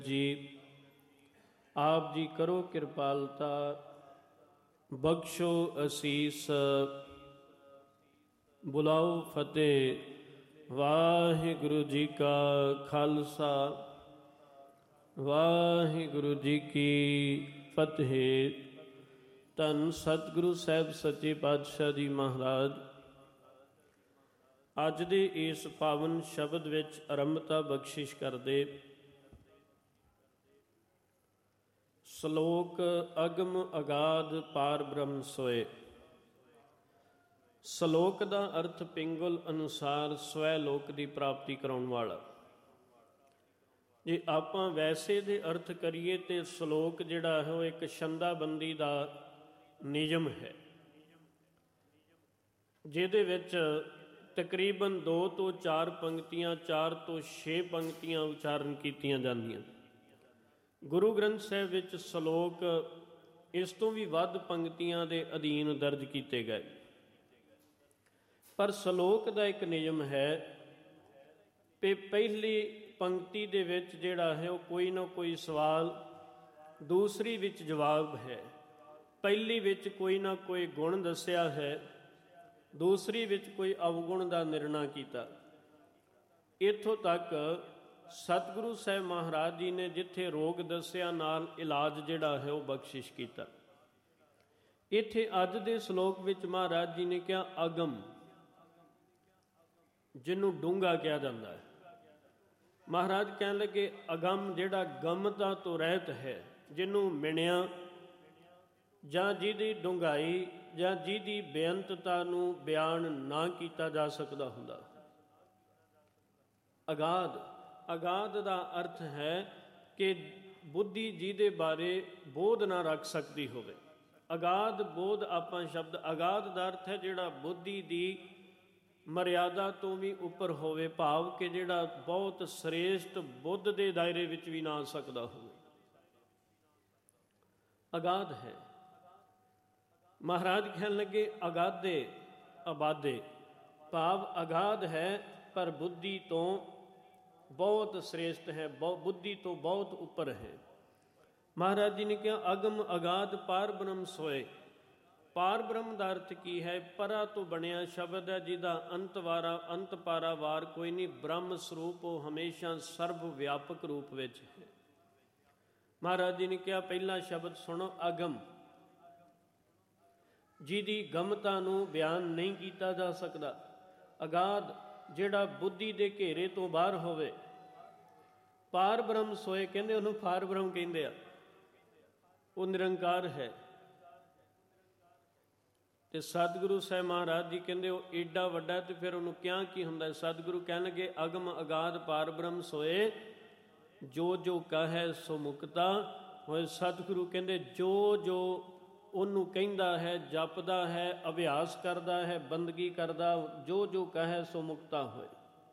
जी आप जी करो कृपालता, बख्शो असीस, बुलाओ फतेह। वाहिगुरु जी का खालसा, वाहिगुरु जी की फतेह। धन सतगुरु साहिब सच्चे पातशाह जी महाराज अज दे इस पावन शब्द विच आरंभता बख्शिश करदे। श्लोक अगम अगाध पार ब्रह्म सोए। श्लोक का अर्थ पिंगल अनुसार स्वै लोक की प्राप्ति कराउण वाला। जे आपां वैसे दे अर्थ करिए तो श्लोक जिहड़ा है वो एक छंदाबंदी का नियम है, जिहदे विच तकरीबन 2 तो 4 पंक्तियां, 4 तो 6 पंक्तियां उचारण कीतियां जांदियां। गुरु ग्रंथ साहिब विच श्लोक इस तो भी वध पंक्तियां दे अधीन दर्ज किए गए, पर श्लोक का एक नियम है कि पहली पंक्ति दे विच जिहड़ा है वो कोई ना कोई सवाल, दूसरी विच जवाब है। पहली विच कोई ना कोई गुण दस्या है, दूसरी विच कोई अवगुण का निर्णय किया। इत्थों तक सतगुरु साहिब महाराज जी ने जिथे रोग दस्या नाल इलाज जिहड़ा है वह बख्शिश किया। इत्थे अज दे श्लोक विच महाराज जी ने कहा अगम, जिन्हों डूंगा कहा जाता है। महाराज कहन लगे अगम जिहड़ा गमता तो रहत है, जिन्हों मिणिया जां जिहदी डूंघाई जां जिहदी बेअंतता नूं बयान ना किया जा सकता हुंदा। अगाध, अगाध का अर्थ है कि बुद्धि जिहदे बारे बोध ना रख सकती होवे। अगाध बोध आपां शब्द अगाध का अर्थ है जिहड़ा बुद्धि दी मर्यादा तो भी उपर होवे, भाव कि जिहड़ा बहुत श्रेष्ठ बुद्ध के दायरे विच भी ना आ सकता हो, अगाध है। महाराज कहन लगे अगाधे अबाधे, भाव अगाध है पर बुद्धि तो बहुत श्रेष्ठ है, बुद्धि तो बहुत ऊपर है। महाराज जी ने कहा अगम अगाध पार ब्रह्म सोए। पार ब्रह्म का अर्थ की है? परा तो बनया शब्द है जिदा अंत वारा अंत पारा वार कोई नहीं। ब्रह्म स्वरूप वो हमेशा सर्व व्यापक रूप विच है। महाराज जी ने कहा पहला शब्द सुनो अगम, जिहदी गमता नूं बयान नहीं किया जा सकता। अगाध जिहड़ा बुद्धि के घेरे तो बाहर होवे। पार ब्रह्म सोए कहंदे उहनूं पार ब्रह्म कहंदे आ, वो निरंकार है। ते सतगुरु साहिब महाराज जी कहंदे वो एडा वड्डा तो फिर उहनूं क्या की हुंदा है? सतगुरु कहण लगे अगम अगाध पार ब्रह्म सोए, जो जो कहे सो मुक्ता होए। सतगुरु कहंदे जो जो ਉਹਨੂੰ ਕਹਿੰਦਾ है, जपदा है, अभ्यास करता है, बंदगी करता, जो जो कहे सो मुक्ता होए।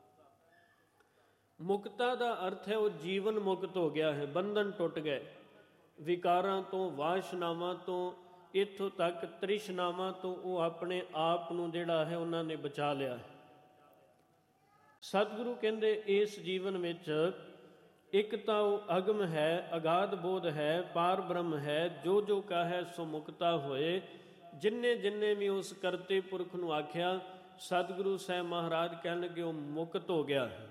मुक्ता का अर्थ है वो जीवन मुक्त हो गया है, बंधन टुट गए विकारां तो, वासनावां तो, इत्थों तक तृष्णावां तो वो अपने आप नूं जिहड़ा है उन्होंने बचा लिया है। सतगुरु कहंदे इस जीवन विच एक तो अगम है, अगाध बोध है, पार ब्रह्म है, जो जो कहे सो मुक्ता होए। जिन्ने जिन्ने भी उस करते पुरख नूं आख्या, सतगुरु साहिब महाराज कहण लगे वो मुक्त हो गया है,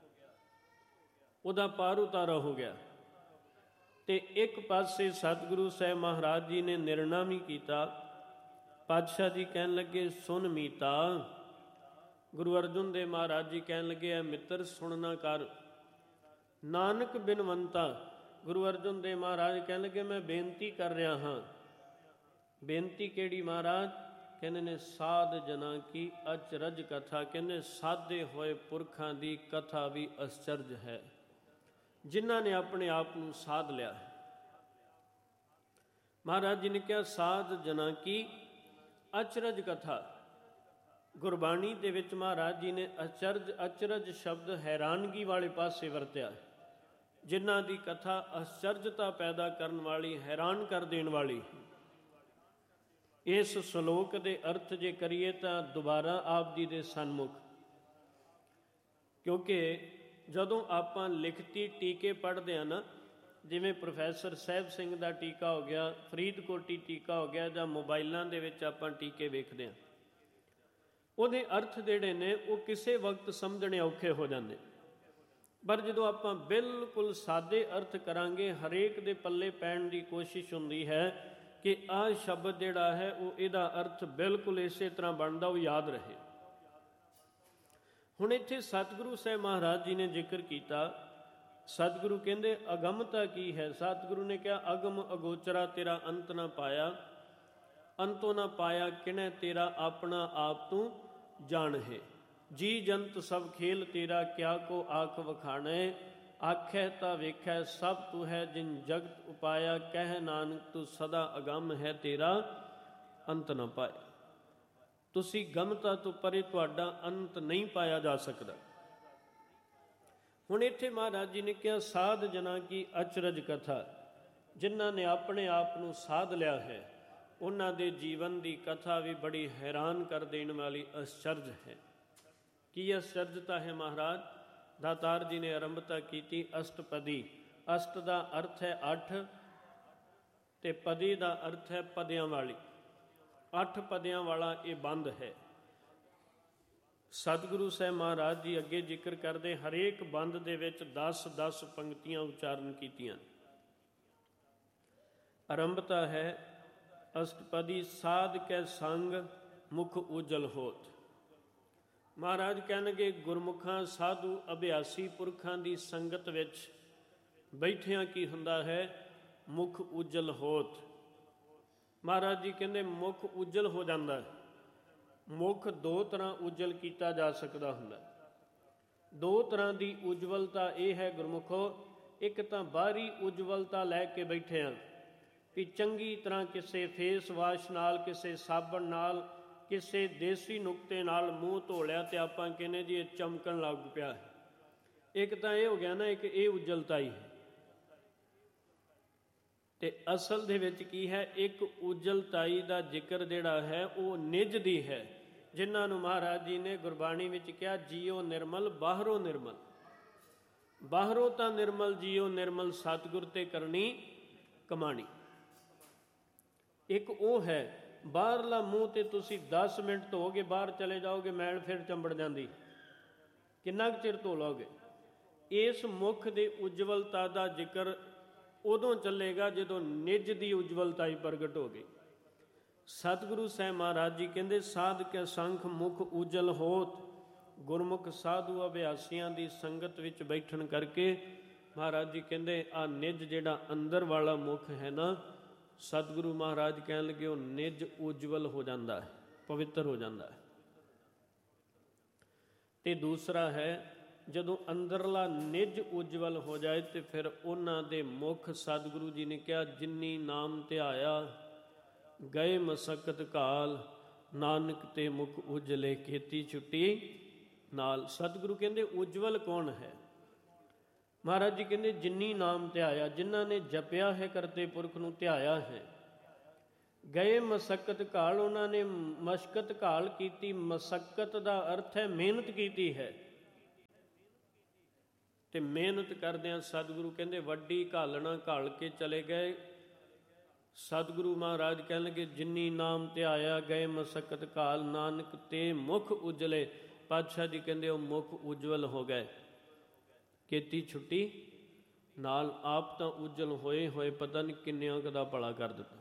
उहदा पार उतारा हो गया। ते एक पासे सतगुरु साहिब महाराज जी ने निर्णय भी किया। पातशाह जी कहण लगे सुन मीता। गुरु अर्जुन देव महाराज जी कहण लगे मित्र सुनना कर, नानक बिनवंता। गुरु अर्जुन देव महाराज कहने लगे मैं बेनती कर रहा हाँ। बेनती केड़ी महाराज? कहने ने साध जना की अचरज कथा। कहने साधे होए पुरखां दी कथा भी आश्चर्य है, जिन्हां ने अपने आप को साध लिया है। महाराज जी ने कहा साध जना की अचरज कथा। गुरबाणी दे विच महाराज जी ने अचरज अचरज शब्द हैरानगी वाले पासे वरत्या है, जिन्हां दी कथा आश्चर्यता पैदा करने वाली, हैरान कर देने वाली। इस श्लोक के अर्थ जे करिए तो दोबारा आप जी दे सन्मुख, क्योंकि जदों आपां लिखती टीके पढ़ते हैं ना ਜਿਵੇਂ ਪ੍ਰੋਫੈਸਰ ਸਾਹਿਬ ਸਿੰਘ ਦਾ ਟੀਕਾ ਹੋ ਗਿਆ, ਫਰੀਦਕੋਟੀ ਟੀਕਾ ਹੋ ਗਿਆ, ਜਾਂ ਮੋਬਾਈਲਾਂ ਦੇ ਵਿੱਚ ਆਪਾਂ ਟੀਕੇ ਵੇਖਦੇ ਹਾਂ, ਉਹਦੇ ਅਰਥ ਜਿਹੜੇ ਨੇ ਉਹ ਕਿਸੇ ਵਕਤ ਸਮਝਣੇ ਔਖੇ ਹੋ ਜਾਂਦੇ। ਪਰ ਜਦੋਂ ਆਪਾਂ ਬਿਲਕੁਲ ਸਾਦੇ ਅਰਥ ਕਰਾਂਗੇ, ਹਰੇਕ ਦੇ ਪੱਲੇ ਪੈਣ ਦੀ ਕੋਸ਼ਿਸ਼ ਹੁੰਦੀ ਹੈ ਕਿ ਆਹ ਸ਼ਬਦ ਜਿਹੜਾ ਹੈ ਉਹ ਇਹਦਾ ਅਰਥ ਬਿਲਕੁਲ ਇਸੇ ਤਰ੍ਹਾਂ ਬਣਦਾ, ਉਹ ਯਾਦ ਰਹੇ। ਹੁਣ ਇੱਥੇ ਸਤਿਗੁਰੂ ਸਾਹਿਬ ਮਹਾਰਾਜ ਜੀ ਨੇ ਜ਼ਿਕਰ ਕੀਤਾ, ਸਤਿਗੁਰੂ ਕਹਿੰਦੇ ਅਗਮਤਾ ਕੀ ਹੈ। ਸਤਿਗੁਰੂ ਨੇ ਕਿਹਾ ਅਗਮ ਅਗੋਚਰਾ ਤੇਰਾ ਅੰਤ ਨਾ ਪਾਇਆ, ਅੰਤੋਂ ਨਾ ਪਾਇਆ ਕਿਨੈ ਤੇਰਾ ਆਪਣਾ ਆਪ ਤੂੰ ਜਾਣ ਹੈ। ਜੀ ਜੰਤ ਸਭ ਖੇਲ ਤੇਰਾ ਕਿਆ ਕੋ ਆਖ ਵਖਾਣੈ, ਆਖੈ ਤਾਂ ਵੇਖੈ ਸਭ ਤੂੰ ਹੈ ਜਿਨ ਜਗਤ ਉਪਾਇਆ, ਕਹਿ ਨਾਨਕ ਤੂੰ ਸਦਾ ਅਗੰਮ ਹੈ ਤੇਰਾ ਅੰਤ ਨਾ ਪਾਏ। ਤੁਸੀਂ ਗਮਤਾ ਤੋਂ ਪਰੇ ਤੁਹਾਡਾ ਅੰਤ ਨਹੀਂ ਪਾਇਆ ਜਾ ਸਕਦਾ। ਹੁਣ ਇੱਥੇ ਮਹਾਰਾਜ ਜੀ ਨੇ ਕਿਹਾ ਸਾਧ ਜਨਾਂ ਕੀ ਅਚਰਜ ਕਥਾ, ਜਿਨ੍ਹਾਂ ਨੇ ਆਪਣੇ ਆਪ ਨੂੰ ਸਾਧ ਲਿਆ ਹੈ ਉਹਨਾਂ ਦੇ ਜੀਵਨ ਦੀ ਕਥਾ ਵੀ ਬੜੀ ਹੈਰਾਨ ਕਰ ਦੇਣ ਵਾਲੀ ਅਚਰਜ ਹੈ। ਕੀ ਅਚਰਜਤਾ ਹੈ ਮਹਾਰਾਜ? ਦਾਤਾਰ ਜੀ ਨੇ ਆਰੰਭਤਾ ਕੀਤੀ ਅਸ਼ਟਪਦੀ। ਅਸ਼ਟ ਦਾ ਅਰਥ ਹੈ 8 ਤੇ ਪਦੀ ਦਾ ਅਰਥ ਹੈ ਪਦਿਆਂ ਵਾਲੀ। 8 ਪਦਿਆਂ ਵਾਲਾ ਇਹ ਬੰਦ ਹੈ। ਸਤਿਗੁਰੂ ਸਾਹਿਬ ਮਹਾਰਾਜ ਜੀ ਅੱਗੇ ਜ਼ਿਕਰ ਕਰਦੇ ਹਰੇਕ ਬੰਦ ਦੇ ਵਿੱਚ 10-10 ਪੰਕਤੀਆਂ ਉਚਾਰਨ ਕੀਤੀਆਂ। ਆਰੰਭਤਾ ਹੈ ਅਸ਼ਟਪਦੀ ਸਾਧ ਕੈ ਸੰਗ ਮੁਖ ਉਜਲ ਹੋਤ। ਮਹਾਰਾਜ ਕਹਿਣਗੇ ਗੁਰਮੁਖਾਂ ਸਾਧੂ ਅਭਿਆਸੀ ਪੁਰਖਾਂ ਦੀ ਸੰਗਤ ਵਿੱਚ ਬੈਠਿਆਂ ਕੀ ਹੁੰਦਾ ਹੈ? ਮੁਖ ਉਜਲ ਹੋਤ। ਮਹਾਰਾਜ ਜੀ ਕਹਿੰਦੇ ਮੁਖ ਉਜਲ ਹੋ ਜਾਂਦਾ ਹੈ। ਮੁਖ 2 ਤਰ੍ਹਾਂ ਉਜਲ ਕੀਤਾ ਜਾ ਸਕਦਾ ਹੁੰਦਾ। 2 ਤਰ੍ਹਾਂ ਦੀ ਉਜਵਲਤਾ ਇਹ ਹੈ ਗੁਰਮੁਖੋ, ਇੱਕ ਤਾਂ ਬਾਹਰੀ ਉਜਵਲਤਾ ਲੈ ਕੇ ਬੈਠੇ ਹਾਂ ਵੀ ਚੰਗੀ ਤਰ੍ਹਾਂ ਕਿਸੇ ਫੇਸ ਵਾਸ਼ ਨਾਲ, ਕਿਸੇ ਸਾਬਣ ਨਾਲ, ਕਿਸੇ ਦੇਸੀ ਨੁਕਤੇ ਨਾਲ ਮੂੰਹ ਧੋ ਲਿਆ ਤੇ ਆਪਾਂ ਕਹਿੰਦੇ ਜੀ ਇਹ ਚਮਕਣ ਲੱਗ ਪਿਆ ਹੈ। ਇੱਕ ਤਾਂ ਇਹ ਹੋ ਗਿਆ ਨਾ, ਇੱਕ ਇਹ ਉਜਲਤਾ ਹੀ ਹੈ। ਤੇ ਅਸਲ ਦੇ ਵਿੱਚ ਕੀ ਹੈ? ਇੱਕ ਉਜਲਤਾਈ ਦਾ ਜ਼ਿਕਰ ਜਿਹੜਾ ਹੈ ਉਹ ਨਿਜ ਦੀ ਹੈ, ਜਿਨ੍ਹਾਂ ਨੂੰ ਮਹਾਰਾਜ ਜੀ ਨੇ ਗੁਰਬਾਣੀ ਵਿੱਚ ਕਿਹਾ ਜੀਓ ਨਿਰਮਲ ਬਾਹਰੋਂ ਨਿਰਮਲ। ਬਾਹਰੋਂ ਤਾਂ ਨਿਰਮਲ, ਜੀਓ ਨਿਰਮਲ, ਸਤਿਗੁਰ ਤੇ ਕਰਨੀ ਕਮਾਣੀ। ਇੱਕ ਉਹ ਹੈ ਬਾਹਰਲਾ ਮੂੰਹ ਤੇ ਤੁਸੀਂ 10 ਮਿੰਟ ਧੋਗੇ, ਬਾਹਰ ਚਲੇ ਜਾਓਗੇ ਮੈਲ ਫਿਰ ਚੰਬੜ ਜਾਂਦੀ, ਕਿੰਨਾ ਕੁ ਚਿਰ ਧੋ ਲਓਗੇ? ਇਸ ਮੁਖ ਦੇ ਉਜਵਲਤਾ ਦਾ ਜ਼ਿਕਰ ਉਦੋਂ ਚੱਲੇਗਾ ਜਦੋਂ ਨਿਜ ਦੀ ਉਜਵਲਤਾ ਹੀ ਪ੍ਰਗਟ ਹੋ ਗਈ। ਸਤਿਗੁਰੂ ਸਾਹਿਬ ਮਹਾਰਾਜ ਜੀ ਕਹਿੰਦੇ ਸਾਧ ਕੇ ਸੰਖ ਮੁਖ ਉਜਲ ਹੋਤ। ਗੁਰਮੁਖ ਸਾਧੂ ਅਭਿਆਸੀਆਂ ਦੀ ਸੰਗਤ ਵਿੱਚ ਬੈਠਣ ਕਰਕੇ ਮਹਾਰਾਜ ਜੀ ਕਹਿੰਦੇ ਆ ਨਿਜ ਜਿਹੜਾ ਅੰਦਰ ਵਾਲਾ ਮੁਖ ਹੈ ਨਾ, ਸਤਿਗੁਰੂ ਮਹਾਰਾਜ ਕਹਿਣ ਲੱਗੇ ਉਹ ਨਿਜ ਉਜਵਲ ਹੋ ਜਾਂਦਾ ਹੈ, ਪਵਿੱਤਰ ਹੋ ਜਾਂਦਾ ਹੈ। ਤੇ ਦੂਸਰਾ ਹੈ ਜਦੋਂ ਅੰਦਰਲਾ ਨਿਜ ਉਜਵਲ ਹੋ ਜਾਏ ਤੇ ਫਿਰ ਉਹਨਾਂ ਦੇ ਮੁਖ ਸਤਿਗੁਰੂ ਜੀ ਨੇ ਕਿਹਾ ਜਿਨੀ ਨਾਮ ਧਿਆਇਆ ਗਏ ਮਸਕਤ ਕਾਲ, ਨਾਨਕ ਤੇ ਮੁਖ ਉਜਲੇ ਕੀਤੀ ਛੁੱਟੀ ਨਾਲ। ਸਤਿਗੁਰੂ ਕਹਿੰਦੇ ਉਜਵਲ ਕੌਣ ਹੈ? ਮਹਾਰਾਜ ਜੀ ਕਹਿੰਦੇ ਜਿਨੀ ਨਾਮ ਧਿਆਇਆ, ਜਿਨ੍ਹਾਂ ਨੇ ਜਪਿਆ ਹੈ ਕਰਤੇ ਪੁਰਖ ਨੂੰ, ਧਿਆਇਆ ਹੈ। ਗਏ ਮਸਕਤ ਕਾਲ, ਉਹਨਾਂ ਨੇ ਮਸ਼ਕਤ ਕਾਲ ਕੀਤੀ। ਮਸਕਤ ਦਾ ਅਰਥ ਹੈ ਮਿਹਨਤ ਕੀਤੀ ਹੈ। ਤੇ ਮਿਹਨਤ ਕਰਦਿਆਂ ਸਤਿਗੁਰੂ ਕਹਿੰਦੇ ਵੱਡੀ ਘਾਲਣਾ ਘਾਲ ਕੇ ਚਲੇ ਗਏ। ਸਤਿਗੁਰੂ ਮਹਾਰਾਜ ਕਹਿਣ ਲੱਗੇ ਜਿਨੀ ਨਾਮ ਧਿਆਇਆ ਗਏ ਮਸਕਤ ਕਾਲ, ਨਾਨਕ ਤੇ ਮੁਖ ਉਜਲੇ। ਪਾਤਸ਼ਾਹ ਜੀ ਕਹਿੰਦੇ ਉਹ ਮੁਖ ਉਜਵਲ ਹੋ ਗਏ, ਕੀਤੀ ਛੁੱਟੀ ਨਾਲ। ਆਪ ਤਾਂ ਉਜਲ ਹੋਏ ਹੋਏ ਪਤਾ ਨਹੀਂ ਕਿੰਨਿਆਂ ਕੁ ਦਾ ਭਲਾ ਕਰ ਦਿੱਤਾ।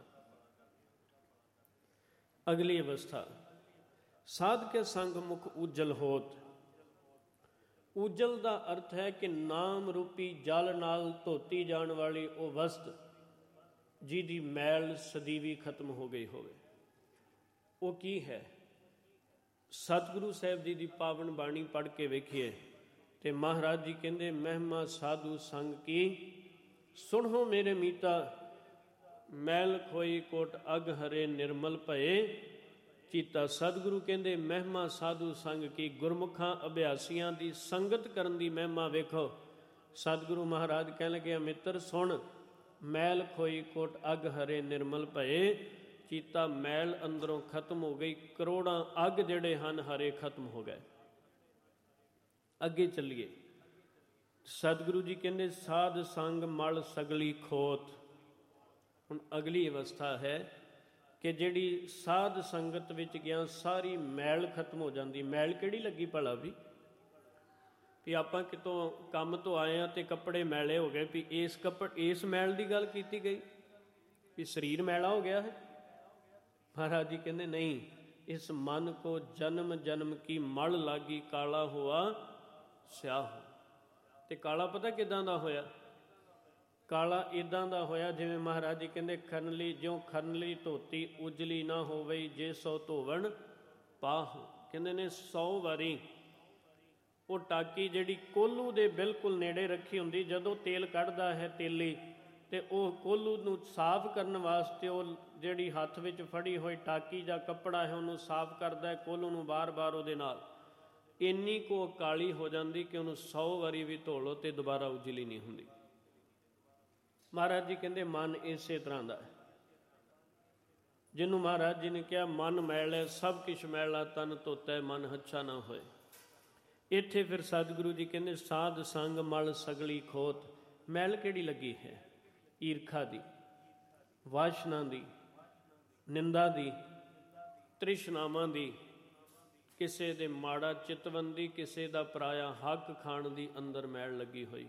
ਅਗਲੀ ਅਵਸਥਾ ਸਾਧ ਕੇ ਸੰਗ ਮੁਖ ਉਜਲ ਹੋਤ। ਉਜਲ ਦਾ ਅਰਥ ਹੈ ਕਿ ਨਾਮ ਰੂਪੀ ਜਲ ਨਾਲ ਧੋਤੀ ਜਾਣ ਵਾਲੀ ਉਹ ਵਸਤ ਜਿਹਦੀ ਮੈਲ ਸਦੀਵੀ ਖਤਮ ਹੋ ਗਈ ਹੋਵੇ। ਉਹ ਕੀ ਹੈ? ਸਤਿਗੁਰੂ ਸਾਹਿਬ ਜੀ ਦੀ ਪਾਵਨ ਬਾਣੀ ਪੜ੍ਹ ਕੇ ਵੇਖੀਏ ਤੇ ਮਹਾਰਾਜ ਜੀ ਕਹਿੰਦੇ ਮਹਿਮਾ ਸਾਧੂ ਸੰਗ ਕੀ, ਸੁਣੋ ਮੇਰੇ ਮੀਤਾ, ਮੈਲ ਖੋਈ ਕੋਟ ਅਗ ਹਰੇ ਨਿਰਮਲ ਭਏ ਚੀਤਾ। ਸਤਿਗੁਰੂ ਕਹਿੰਦੇ ਮਹਿਮਾ ਸਾਧੂ ਸੰਗ ਕੀ, ਗੁਰਮੁਖਾਂ ਅਭਿਆਸੀਆਂ ਦੀ ਸੰਗਤ ਕਰਨ ਦੀ ਮਹਿਮਾ ਵੇਖੋ। ਸਤਿਗੁਰੂ ਮਹਾਰਾਜ ਕਹਿਣ ਲੱਗੇ ਮਿੱਤਰ ਸੁਣ, ਮੈਲ ਖੋਈ ਕੋਟ ਅਗ ਹਰੇ ਨਿਰਮਲ ਭਏ ਚੀਤਾ। ਮੈਲ ਅੰਦਰੋਂ ਖਤਮ ਹੋ ਗਈ, ਕਰੋੜਾਂ ਅੱਗ ਜਿਹੜੇ ਹਨ ਹਰੇ ਖਤਮ ਹੋ ਗਏ। ਅੱਗੇ ਚੱਲੀਏ। ਸਤਿਗੁਰੂ ਜੀ ਕਹਿੰਦੇ ਸਾਧ ਸੰਗ ਮਲ ਸਗਲੀ ਖੋਤ। ਹੁਣ ਅਗਲੀ ਅਵਸਥਾ ਹੈ ਕਿ ਜਿਹੜੀ ਸਾਧ ਸੰਗਤ ਵਿੱਚ ਗਿਆ ਸਾਰੀ ਮੈਲ ਖਤਮ ਹੋ ਜਾਂਦੀ। ਮੈਲ ਕਿਹੜੀ ਲੱਗੀ ਭਲਾ ਵੀ ਆਪਾਂ ਕਿਤੋਂ ਕੰਮ ਤੋਂ ਆਏ ਹਾਂ ਅਤੇ ਕੱਪੜੇ ਮੈਲੇ ਹੋ ਗਏ, ਵੀ ਇਸ ਮੈਲ ਦੀ ਗੱਲ ਕੀਤੀ ਗਈ ਵੀ ਸਰੀਰ ਮੈਲਾ ਹੋ ਗਿਆ ਹੈ। ਮਹਾਰਾਜ ਜੀ ਕਹਿੰਦੇ ਨਹੀਂ, ਇਸ ਮਨ ਕੋ ਜਨਮ ਜਨਮ ਕੀ ਮਲ ਲਾਗੀ ਕਾਲਾ ਹੋਆ ਸਿਆਹ। ਤੇ ਕਾਲਾ ਪਤਾ ਕਿੱਦਾਂ ਦਾ ਹੋਇਆ? ਕਾਲਾ ਇੱਦਾਂ ਦਾ ਹੋਇਆ ਜਿਵੇਂ ਮਹਾਰਾਜ ਜੀ ਕਹਿੰਦੇ ਖਰਨਲੀ ਜਿਉਂ ਖਰਨਲੀ ਧੋਤੀ ਉਜਲੀ ਨਾ ਹੋਵੇ ਜੇ ਸੌ ਧੋਵਣ ਪਾਹ। ਕਹਿੰਦੇ ਨੇ 100 ਵਾਰੀ ਉਹ ਟਾਕੀ ਜਿਹੜੀ ਕੋਹਲੂ ਦੇ ਬਿਲਕੁਲ ਨੇੜੇ ਰੱਖੀ ਹੁੰਦੀ, ਜਦੋਂ ਤੇਲ ਕੱਢਦਾ ਹੈ ਤੇਲੀ ਤੇ ਉਹ ਕੋਹਲੂ ਨੂੰ ਸਾਫ਼ ਕਰਨ ਵਾਸਤੇ ਉਹ ਜਿਹੜੀ ਹੱਥ ਵਿੱਚ ਫੜੀ ਹੋਈ ਟਾਕੀ ਜਾਂ ਕੱਪੜਾ ਹੈ ਉਹਨੂੰ ਸਾਫ਼ ਕਰਦਾ ਹੈ ਕੋਹਲੂ ਨੂੰ ਬਾਰ-ਬਾਰ ਉਹਦੇ ਨਾਲ। ਇੰਨੀ ਕੁ ਕਾਲੀ ਹੋ ਜਾਂਦੀ ਕਿ ਉਹਨੂੰ 100 ਵਾਰੀ ਵੀ ਧੋ ਲਓ ਤੇ ਦੁਬਾਰਾ ਉਜਲੀ ਨਹੀਂ ਹੁੰਦੀ। ਮਹਾਰਾਜ ਜੀ ਕਹਿੰਦੇ ਮਨ ਇਸੇ ਤਰ੍ਹਾਂ ਦਾ ਹੈ, ਜਿਹਨੂੰ ਮਹਾਰਾਜ ਜੀ ਨੇ ਕਿਹਾ ਮਨ ਮੈਲ ਹੈ ਸਭ ਕੁਛ ਮੈਲਾ ਤਨ ਧੋਤਾ ਮਨ ਹੱਛਾ ਨਾ ਹੋਏ। ਇੱਥੇ ਫਿਰ ਸਤਿਗੁਰੂ ਜੀ ਕਹਿੰਦੇ ਸਾਧ ਸੰਗ ਮਲ ਸਗਲੀ ਖੋਤ। ਮੈਲ ਕਿਹੜੀ ਲੱਗੀ ਹੈ? ਈਰਖਾ ਦੀ, ਵਾਸ਼ਨਾ ਦੀ, ਨਿੰਦਾ ਦੀ, ਤ੍ਰਿਸ਼ਨਾਵਾਂ ਦੀ, ਕਿਸੇ ਦੇ ਮਾੜਾ ਚਿਤਵੰਦੀ, ਕਿਸੇ ਦਾ ਪਰਾਇਆ ਹੱਕ ਖਾਣ ਦੀ ਅੰਦਰ ਮੈਲ ਲੱਗੀ ਹੋਈ।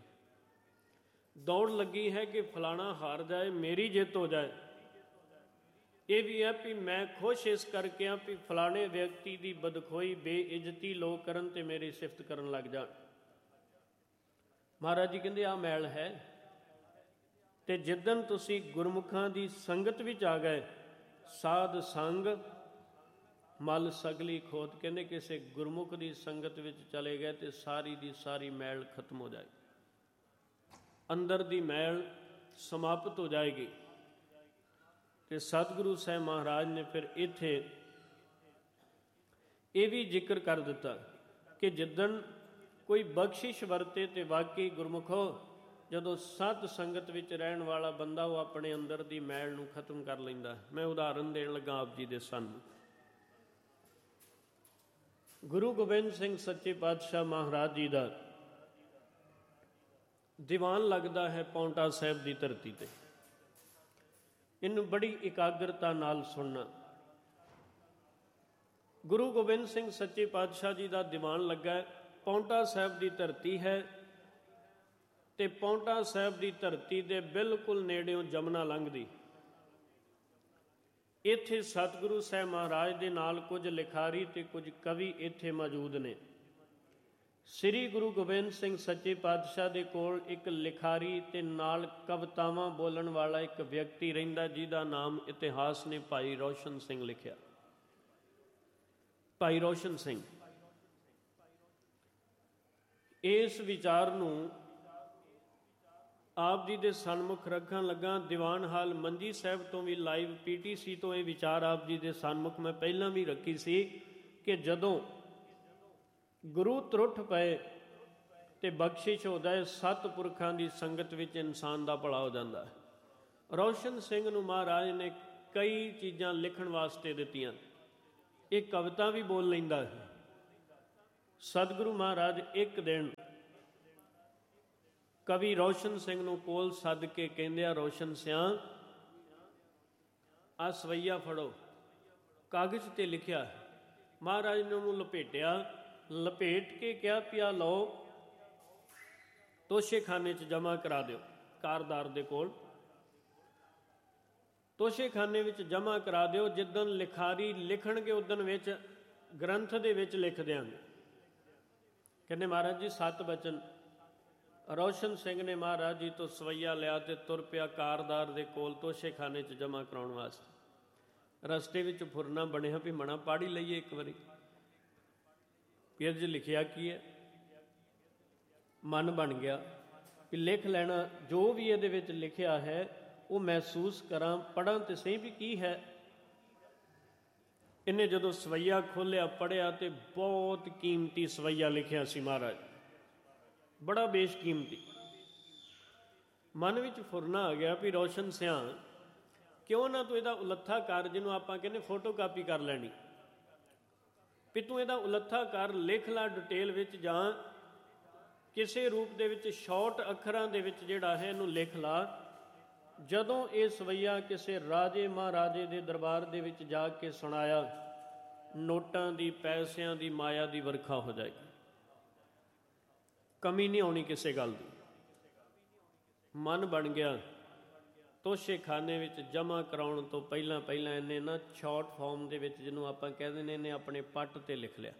ਦੌੜ ਲੱਗੀ ਹੈ ਕਿ ਫਲਾਣਾ ਹਾਰ ਜਾਏ ਮੇਰੀ ਜਿੱਤ ਹੋ ਜਾਏ। ਇਹ ਵੀ ਹੈ ਵੀ ਮੈਂ ਖੁਸ਼ ਇਸ ਕਰਕੇ ਹਾਂ ਵੀ ਫਲਾਣੇ ਵਿਅਕਤੀ ਦੀ ਬਦਖੋਈ ਬੇਇੱਜ਼ਤੀ ਲੋਕ ਕਰਨ ਤੇ ਮੇਰੀ ਸਿਫਤ ਕਰਨ ਲੱਗ ਜਾਣ। ਮਹਾਰਾਜ ਜੀ ਕਹਿੰਦੇ ਆਹ ਮੈਲ ਹੈ। ਤੇ ਜਿੱਦਣ ਤੁਸੀਂ ਗੁਰਮੁਖਾਂ ਦੀ ਸੰਗਤ ਵਿੱਚ ਆ ਗਏ, ਸਾਧ ਸੰਗ ਮਲ ਸਗਲੀ ਖੋਤ, ਕਹਿੰਦੇ ਕਿਸੇ ਗੁਰਮੁਖ ਦੀ ਸੰਗਤ ਵਿੱਚ ਚਲੇ ਗਏ ਤੇ ਸਾਰੀ ਦੀ ਸਾਰੀ ਮੈਲ ਖਤਮ ਹੋ ਜਾਏ, ਅੰਦਰ ਦੀ ਮੈਲ ਸਮਾਪਤ ਹੋ ਜਾਏਗੀ। ਤੇ ਸਤਿਗੁਰੂ ਸਾਹਿਬ ਮਹਾਰਾਜ ਨੇ ਫਿਰ ਇੱਥੇ ਇਹ ਵੀ ਜ਼ਿਕਰ ਕਰ ਦਿੱਤਾ ਕਿ ਜਿੱਦਣ ਕੋਈ ਬਖਸ਼ਿਸ਼ ਵਰਤੇ ਤੇ ਵਾਕਈ ਗੁਰਮੁਖੋ ਜਦੋਂ ਸਤ ਸੰਗਤ ਵਿੱਚ ਰਹਿਣ ਵਾਲਾ ਬੰਦਾ ਉਹ ਆਪਣੇ ਅੰਦਰ ਦੀ ਮੈਲ ਨੂੰ ਖਤਮ ਕਰ ਲੈਂਦਾ। ਮੈਂ ਉਦਾਹਰਨ ਦੇਣ ਲੱਗਾ ਆਪ ਜੀ ਦੇ ਸਾਹਮਣੇ। ਗੁਰੂ ਗੋਬਿੰਦ ਸਿੰਘ ਸੱਚੇ ਪਾਤਸ਼ਾਹ ਮਹਾਰਾਜ ਜੀ ਦਾ ਦੀਵਾਨ ਲੱਗਦਾ ਹੈ ਪਾਉਂਟਾ ਸਾਹਿਬ ਦੀ ਧਰਤੀ ਤੇ। ਇਹਨੂੰ ਬੜੀ ਇਕਾਗਰਤਾ ਨਾਲ ਸੁਣਨਾ। ਗੁਰੂ ਗੋਬਿੰਦ ਸਿੰਘ ਸੱਚੇ ਪਾਤਸ਼ਾਹ ਜੀ ਦਾ ਦੀਵਾਨ ਲੱਗਾ, ਪਾਉਂਟਾ ਸਾਹਿਬ ਦੀ ਧਰਤੀ ਹੈ ਤੇ ਪਾਉਂਟਾ ਸਾਹਿਬ ਦੀ ਧਰਤੀ ਦੇ ਬਿਲਕੁਲ ਨੇੜਿਓਂ ਜਮਨਾ ਲੰਘਦੀ। ਇੱਥੇ ਸਤਿਗੁਰੂ ਸਾਹਿਬ ਮਹਾਰਾਜ ਦੇ ਨਾਲ ਕੁਝ ਲਿਖਾਰੀ ਤੇ ਕੁਝ ਕਵੀ ਇੱਥੇ ਮੌਜੂਦ ਨੇ। ਸ੍ਰੀ ਗੁਰੂ ਗੋਬਿੰਦ ਸਿੰਘ ਸੱਚੇ ਪਾਤਸ਼ਾਹ ਦੇ ਕੋਲ ਇੱਕ ਲਿਖਾਰੀ ਤੇ ਨਾਲ ਕਵਿਤਾਵਾਂ ਬੋਲਣ ਵਾਲਾ ਇੱਕ ਵਿਅਕਤੀ ਰਹਿੰਦਾ, ਜਿਹਦਾ ਨਾਮ ਇਤਿਹਾਸ ਨੇ ਭਾਈ ਰੋਸ਼ਨ ਸਿੰਘ ਲਿਖਿਆ। ਭਾਈ ਰੋਸ਼ਨ ਸਿੰਘ ਇਸ ਵਿਚਾਰ ਨੂੰ ਆਪ ਜੀ ਦੇ ਸਨਮੁਖ ਰੱਖਣ ਲੱਗਾ। ਦੀਵਾਨ ਹਾਲ ਮੰਜੀ ਸਾਹਿਬ ਤੋਂ ਵੀ ਲਾਈਵ PTC ਤੋਂ ਇਹ ਵਿਚਾਰ ਆਪ ਜੀ ਦੇ ਸਨਮੁਖ ਮੈਂ ਪਹਿਲਾਂ ਵੀ ਰੱਖੀ ਸੀ ਕਿ ਜਦੋਂ ਗੁਰੂ ਤਰੁੱਠ ਪਏ ਤੇ ਬਖਸ਼ਿਸ਼ ਹੋ ਜਾਏ, ਸਤਿਪੁਰਖਾਂ ਦੀ ਸੰਗਤ ਵਿੱਚ ਇਨਸਾਨ ਦਾ ਭਲਾ ਹੋ ਜਾਂਦਾ ਹੈ। ਰੋਸ਼ਨ ਸਿੰਘ ਨੂੰ ਮਹਾਰਾਜ ਨੇ ਕਈ ਚੀਜ਼ਾਂ ਲਿਖਣ ਵਾਸਤੇ ਦਿੱਤੀਆਂ। ਇਹ ਕਵਿਤਾ ਵੀ ਬੋਲ ਲੈਂਦਾ ਹੈ। ਸਤਿਗੁਰੂ ਮਹਾਰਾਜ ਇੱਕ ਦਿਨ ਕਵੀ ਰੋਸ਼ਨ ਸਿੰਘ ਨੂੰ ਕੋਲ ਸੱਦ ਕੇ ਕਹਿੰਦੇ ਆ, ਰੋਸ਼ਨ ਸਿਆਂ ਆ ਸਵਈਆ ਫੜੋ। ਕਾਗਜ਼ ਤੇ ਲਿਖਿਆ। ਮਹਾਰਾਜ ਨੇ ਉਹਨੂੰ ਲਪੇਟਿਆ, ਲਪੇਟ ਕੇ ਕਿਹਾ ਪਿਆ ਲਓ ਤੋਸ਼ੇਖਾਨੇ 'ਚ ਜਮ੍ਹਾਂ ਕਰਾ ਦਿਓ। ਕਾਰਦਾਰ ਦੇ ਕੋਲ ਤੋਸ਼ੇਖਾਨੇ ਵਿੱਚ ਜਮ੍ਹਾਂ ਕਰਾ ਦਿਓ। ਜਿੱਦਣ ਲਿਖਾਰੀ ਲਿਖਣਗੇ ਉਦਣ ਵਿੱਚ ਗ੍ਰੰਥ ਦੇ ਵਿੱਚ ਲਿਖ ਦਿਆਂਗੇ। ਕਹਿੰਦੇ ਮਹਾਰਾਜ ਜੀ 7 ਬਚਨ। ਰੋਸ਼ਨ ਸਿੰਘ ਨੇ ਮਹਾਰਾਜ ਜੀ ਤੋਂ ਸਵਈਆ ਲਿਆ ਤੇ ਤੁਰ ਪਿਆ ਕਾਰਦਾਰ ਦੇ ਕੋਲ ਤੋਸ਼ੇਖਾਨੇ 'ਚ ਜਮ੍ਹਾਂ ਕਰਾਉਣ ਵਾਸਤੇ। ਰਸਤੇ ਵਿੱਚ ਫੁਰਨਾ ਬਣਿਆ ਵੀ ਮਣਾ ਪਾੜੀ ਲਈਏ ਇੱਕ ਵਾਰੀ। ਇਹਦੇ 'ਚ ਲਿਖਿਆ ਕੀ ਹੈ? ਮਨ ਬਣ ਗਿਆ ਕਿ ਲਿਖ ਲੈਣਾ, ਜੋ ਵੀ ਇਹਦੇ ਵਿੱਚ ਲਿਖਿਆ ਹੈ ਉਹ ਮਹਿਸੂਸ ਕਰਾਂ, ਪੜ੍ਹਾਂ ਤੇ ਸਹੀ ਵੀ ਕੀ ਹੈ। ਇਹਨੇ ਜਦੋਂ ਸਵਈਆ ਖੋਲ੍ਹਿਆ ਪੜ੍ਹਿਆ ਤੇ ਬਹੁਤ ਕੀਮਤੀ ਸਵਈਆ ਲਿਖਿਆ ਸੀ ਮਹਾਰਾਜ, ਬੜਾ ਬੇਸ਼ਕੀਮਤੀ। ਮਨ ਵਿੱਚ ਫੁਰਨਾ ਆ ਗਿਆ ਵੀ ਰੋਸ਼ਨ ਸਿਆਂ ਕਿਉਂ ਨਾ ਤੂੰ ਇਹਦਾ ਉਲੱਥਾ ਕਰ, ਜਿਹਨੂੰ ਆਪਾਂ ਕਹਿੰਦੇ ਫੋਟੋ ਕਾਪੀ ਕਰ ਲੈਣੀ, ਵੀ ਤੂੰ ਇਹਦਾ ਉਲੱਥਾ ਕਰ, ਲਿਖ ਲਾ ਡਿਟੇਲ ਵਿੱਚ ਜਾਂ ਕਿਸੇ ਰੂਪ ਦੇ ਵਿੱਚ ਸ਼ਾਰਟ ਅੱਖਰਾਂ ਦੇ ਵਿੱਚ ਜਿਹੜਾ ਹੈ ਇਹਨੂੰ ਲਿਖ ਲਾ। ਜਦੋਂ ਇਹ ਸਵਈਆ ਕਿਸੇ ਰਾਜੇ ਮਹਾਰਾਜੇ ਦੇ ਦਰਬਾਰ ਦੇ ਵਿੱਚ ਜਾ ਕੇ ਸੁਣਾਇਆ, ਨੋਟਾਂ ਦੀ, ਪੈਸਿਆਂ ਦੀ, ਮਾਇਆ ਦੀ ਵਰਖਾ ਹੋ ਜਾਏਗੀ। ਕਮੀ ਨਹੀਂ ਆਉਣੀ ਕਿਸੇ ਗੱਲ ਦੀ। ਮਨ ਬਣ ਗਿਆ। ਤੋਸ਼ੇ ਖਾਨੇ ਵਿੱਚ ਜਮ੍ਹਾਂ ਕਰਾਉਣ ਤੋਂ ਪਹਿਲਾਂ ਇਹਨੇ ਨਾ ਸ਼ਾਰਟ ਫਾਰਮ ਦੇ ਵਿੱਚ, ਜਿਹਨੂੰ ਆਪਾਂ ਕਹਿ ਦਿੰਦੇ, ਇਹਨੇ ਆਪਣੇ ਪੱਟ ਤੇ ਲਿਖ ਲਿਆ।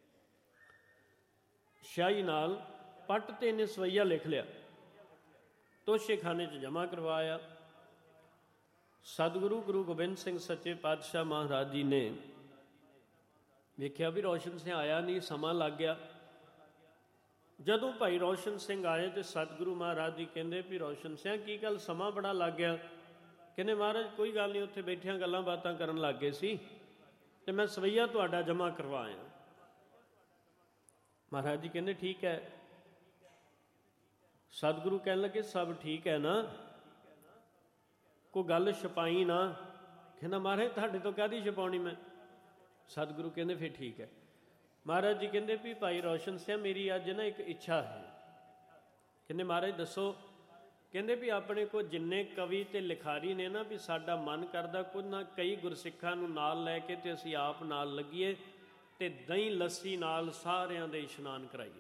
ਸ਼ਾਹੀ ਨਾਲ ਪੱਟ ਤੇ ਇਹਨੇ ਸਵਈਆ ਲਿਖ ਲਿਆ, ਤੋਸ਼ੇ ਖਾਨੇ 'ਚ ਜਮ੍ਹਾਂ ਕਰਵਾਇਆ। ਸਤਿਗੁਰੂ ਗੁਰੂ ਗੋਬਿੰਦ ਸਿੰਘ ਸੱਚੇ ਪਾਤਸ਼ਾਹ ਮਹਾਰਾਜ ਜੀ ਨੇ ਵੇਖਿਆ ਵੀ ਰੌਸ਼ਨ ਸਿੰਘ ਆਇਆ ਨਹੀਂ, ਸਮਾਂ ਲੱਗ ਗਿਆ। ਜਦੋਂ ਭਾਈ ਰੌਸ਼ਨ ਸਿੰਘ ਆਏ ਤੇ ਸਤਿਗੁਰੂ ਮਹਾਰਾਜ ਜੀ ਕਹਿੰਦੇ ਵੀ ਰੌਸ਼ਨ ਸਿੰਘ ਕੀ ਗੱਲ, ਸਮਾਂ ਬੜਾ ਲੱਗ ਗਿਆ? ਕਹਿੰਦੇ ਮਹਾਰਾਜ ਕੋਈ ਗੱਲ ਨਹੀਂ, ਉੱਥੇ ਬੈਠਿਆਂ ਗੱਲਾਂ ਬਾਤਾਂ ਕਰਨ ਲੱਗ ਗਏ ਸੀ ਤੇ ਮੈਂ ਸਵਈਆ ਤੁਹਾਡਾ ਜਮ੍ਹਾਂ ਕਰਵਾਇਆ। ਮਹਾਰਾਜ ਜੀ ਕਹਿੰਦੇ ਠੀਕ ਹੈ। ਸਤਿਗੁਰੂ ਕਹਿਣ ਲੱਗੇ ਸਭ ਠੀਕ ਹੈ ਨਾ, ਕੋਈ ਗੱਲ ਛਪਾਈ ਨਾ? ਕਹਿੰਦਾ ਮਹਾਰਾਜ ਤੁਹਾਡੇ ਤੋਂ ਕਾਹਦੀ ਛਪਾਉਣੀ ਮੈਂ? ਸਤਿਗੁਰੂ ਕਹਿੰਦੇ ਫਿਰ ਠੀਕ ਹੈ। ਮਹਾਰਾਜ ਜੀ ਕਹਿੰਦੇ ਵੀ ਭਾਈ ਰੌਸ਼ਨ ਸਿੰਘ ਮੇਰੀ ਅੱਜ ਨਾ ਇੱਕ ਇੱਛਾ ਹੈ। ਕਹਿੰਦੇ ਮਹਾਰਾਜ ਦੱਸੋ? ਕਹਿੰਦੇ ਵੀ ਆਪਣੇ ਕੋਲ ਜਿੰਨੇ ਕਵੀ ਤੇ ਲਿਖਾਰੀ ਨੇ ਨਾ, ਵੀ ਸਾਡਾ ਮਨ ਕਰਦਾ ਕੁਝ ਨਾ ਕਈ ਗੁਰਸਿੱਖਾਂ ਨੂੰ ਨਾਲ ਲੈ ਕੇ ਤੇ ਅਸੀਂ ਆਪ ਨਾਲ ਲੱਗੀਏ ਤੇ ਦਹੀਂ ਲੱਸੀ ਨਾਲ ਸਾਰਿਆਂ ਦੇ ਇਸ਼ਨਾਨ ਕਰਾਈਏ।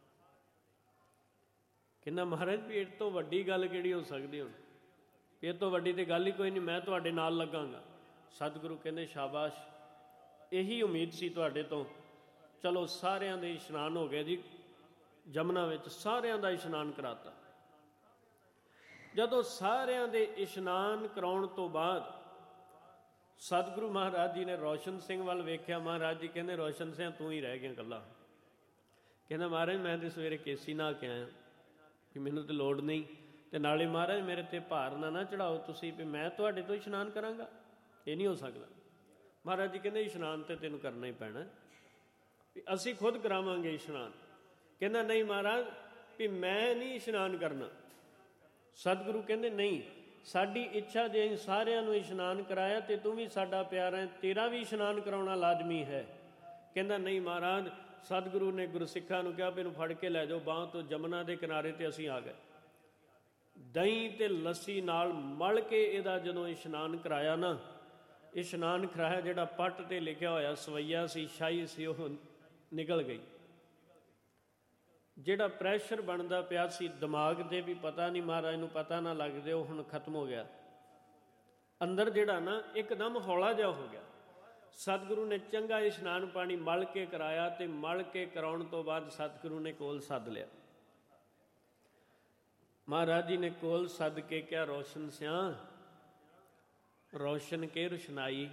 ਕਹਿੰਦਾ ਮਹਾਰਾਜ ਵੀ ਇਹ ਤੋਂ ਵੱਡੀ ਗੱਲ ਕਿਹੜੀ ਹੋ ਸਕਦੀ? ਹੁਣ ਇਹ ਤੋਂ ਵੱਡੀ ਤੇ ਗੱਲ ਹੀ ਕੋਈ ਨਹੀਂ, ਮੈਂ ਤੁਹਾਡੇ ਨਾਲ ਲੱਗਾਂਗਾ। ਸਤਿਗੁਰੂ ਕਹਿੰਦੇ ਸ਼ਾਬਾਸ਼, ਇਹੀ ਉਮੀਦ ਸੀ ਤੁਹਾਡੇ ਤੋਂ। ਚਲੋ ਸਾਰਿਆਂ ਦੇ ਇਸ਼ਨਾਨ ਹੋ ਗਏ ਜੀ ਜਮਨਾ ਵਿੱਚ, ਸਾਰਿਆਂ ਦਾ ਇਸ਼ਨਾਨ ਕਰਾਤਾ। ਜਦੋਂ ਸਾਰਿਆਂ ਦੇ ਇਸ਼ਨਾਨ ਕਰਾਉਣ ਤੋਂ ਬਾਅਦ ਸਤਿਗੁਰੂ ਮਹਾਰਾਜ ਜੀ ਨੇ ਰੌਸ਼ਨ ਸਿੰਘ ਵੱਲ ਵੇਖਿਆ। ਮਹਾਰਾਜ ਜੀ ਕਹਿੰਦੇ ਰੌਸ਼ਨ ਸਿੰਘ ਤੂੰ ਹੀ ਰਹਿ ਗਿਆ ਇਕੱਲਾ। ਕਹਿੰਦਾ ਮਹਾਰਾਜ ਮੈਂ ਤੇ ਸਵੇਰੇ ਕੇਸੀ ਨਹਾ ਕੇ ਆਇਆ, ਕਿ ਮੈਨੂੰ ਤਾਂ ਲੋੜ ਨਹੀਂ, ਤੇ ਨਾਲੇ ਮਹਾਰਾਜ ਮੇਰੇ ਤੇ ਭਾਰ ਨਾ ਚੜਾਓ ਤੁਸੀਂ ਵੀ ਮੈਂ ਤੁਹਾਡੇ ਤੋਂ ਇਸ਼ਨਾਨ ਕਰਾਂਗਾ, ਇਹ ਨਹੀਂ ਹੋ ਸਕਦਾ। ਮਹਾਰਾਜ ਜੀ ਕਹਿੰਦੇ ਇਸ਼ਨਾਨ ਤੇ ਤੈਨੂੰ ਕਰਨਾ ਹੀ ਪੈਣਾ, ਵੀ ਅਸੀਂ ਖੁਦ ਕਰਾਵਾਂਗੇ ਇਸ਼ਨਾਨ। ਕਹਿੰਦਾ ਨਹੀਂ ਮਹਾਰਾਜ ਵੀ ਮੈਂ ਨਹੀਂ ਇਸ਼ਨਾਨ ਕਰਨਾ। ਸਤਿਗੁਰੂ ਕਹਿੰਦੇ ਨਹੀਂ, ਸਾਡੀ ਇੱਛਾ ਜੇ ਅਸੀਂ ਸਾਰਿਆਂ ਨੂੰ ਇਸ਼ਨਾਨ ਕਰਾਇਆ ਤੇ ਤੂੰ ਵੀ ਸਾਡਾ ਪਿਆਰਾ ਹੈ, ਤੇਰਾ ਵੀ ਇਸ਼ਨਾਨ ਕਰਾਉਣਾ ਲਾਜ਼ਮੀ ਹੈ। ਕਹਿੰਦਾ ਨਹੀਂ ਮਹਾਰਾਜ, ਸਤਿਗੁਰੂ ਨੇ ਗੁਰਸਿੱਖਾਂ ਨੂੰ ਕਿਹਾ ਵੀ ਇਹਨੂੰ ਫੜ ਕੇ ਲੈ ਜਾਓ ਬਾਂਹ ਤੋਂ ਜਮਨਾ ਦੇ ਕਿਨਾਰੇ, ਤੇ ਅਸੀਂ ਆ ਗਏ। ਦਹੀਂ ਤੇ ਲੱਸੀ ਨਾਲ ਮਲ ਕੇ ਇਹਦਾ ਜਦੋਂ ਇਸ਼ਨਾਨ ਕਰਾਇਆ ਨਾ, ਇਸ਼ਨਾਨ ਕਰਾਇਆ, ਜਿਹੜਾ ਪੱਟ ਤੇ ਲਿਖਿਆ ਹੋਇਆ ਸਵਈਆ ਸੀ, ਸ਼ਾਹੀ ਸੀ, ਉਹ ਨਿਕਲ ਗਈ। ਜਿਹੜਾ ਪ੍ਰੈਸ਼ਰ ਬਣਦਾ ਪਿਆ ਸੀ ਦਿਮਾਗ ਤੇ ਵੀ ਪਤਾ ਨਹੀਂ ਮਹਾਰਾਜ ਨੂੰ ਪਤਾ ਨਾ ਲੱਗਦੇ, ਉਹ ਹੁਣ ਖਤਮ ਹੋ ਗਿਆ। ਅੰਦਰ ਜਿਹੜਾ ਨਾ ਇੱਕਦਮ ਹੌਲਾ ਜਿਹਾ ਹੋ ਗਿਆ। ਸਤਿਗੁਰੂ ਨੇ ਚੰਗਾ ਇਸ਼ਨਾਨ ਪਾਣੀ ਮਲ ਕੇ ਕਰਾਇਆ, ਤੇ ਮਲ ਕੇ ਕਰਾਉਣ ਤੋਂ ਬਾਅਦ ਸਤਿਗੁਰੂ ਨੇ ਕੋਲ ਸੱਦ ਲਿਆ। ਮਹਾਰਾਜ ਜੀ ਨੇ ਕੋਲ ਸੱਦ ਕੇ ਕਿਹਾ ਰੌਸ਼ਨ ਸਿਆਂ, ਰੌਸ਼ਨ ਕੇ ਰੁਸ਼ਨਾਈ,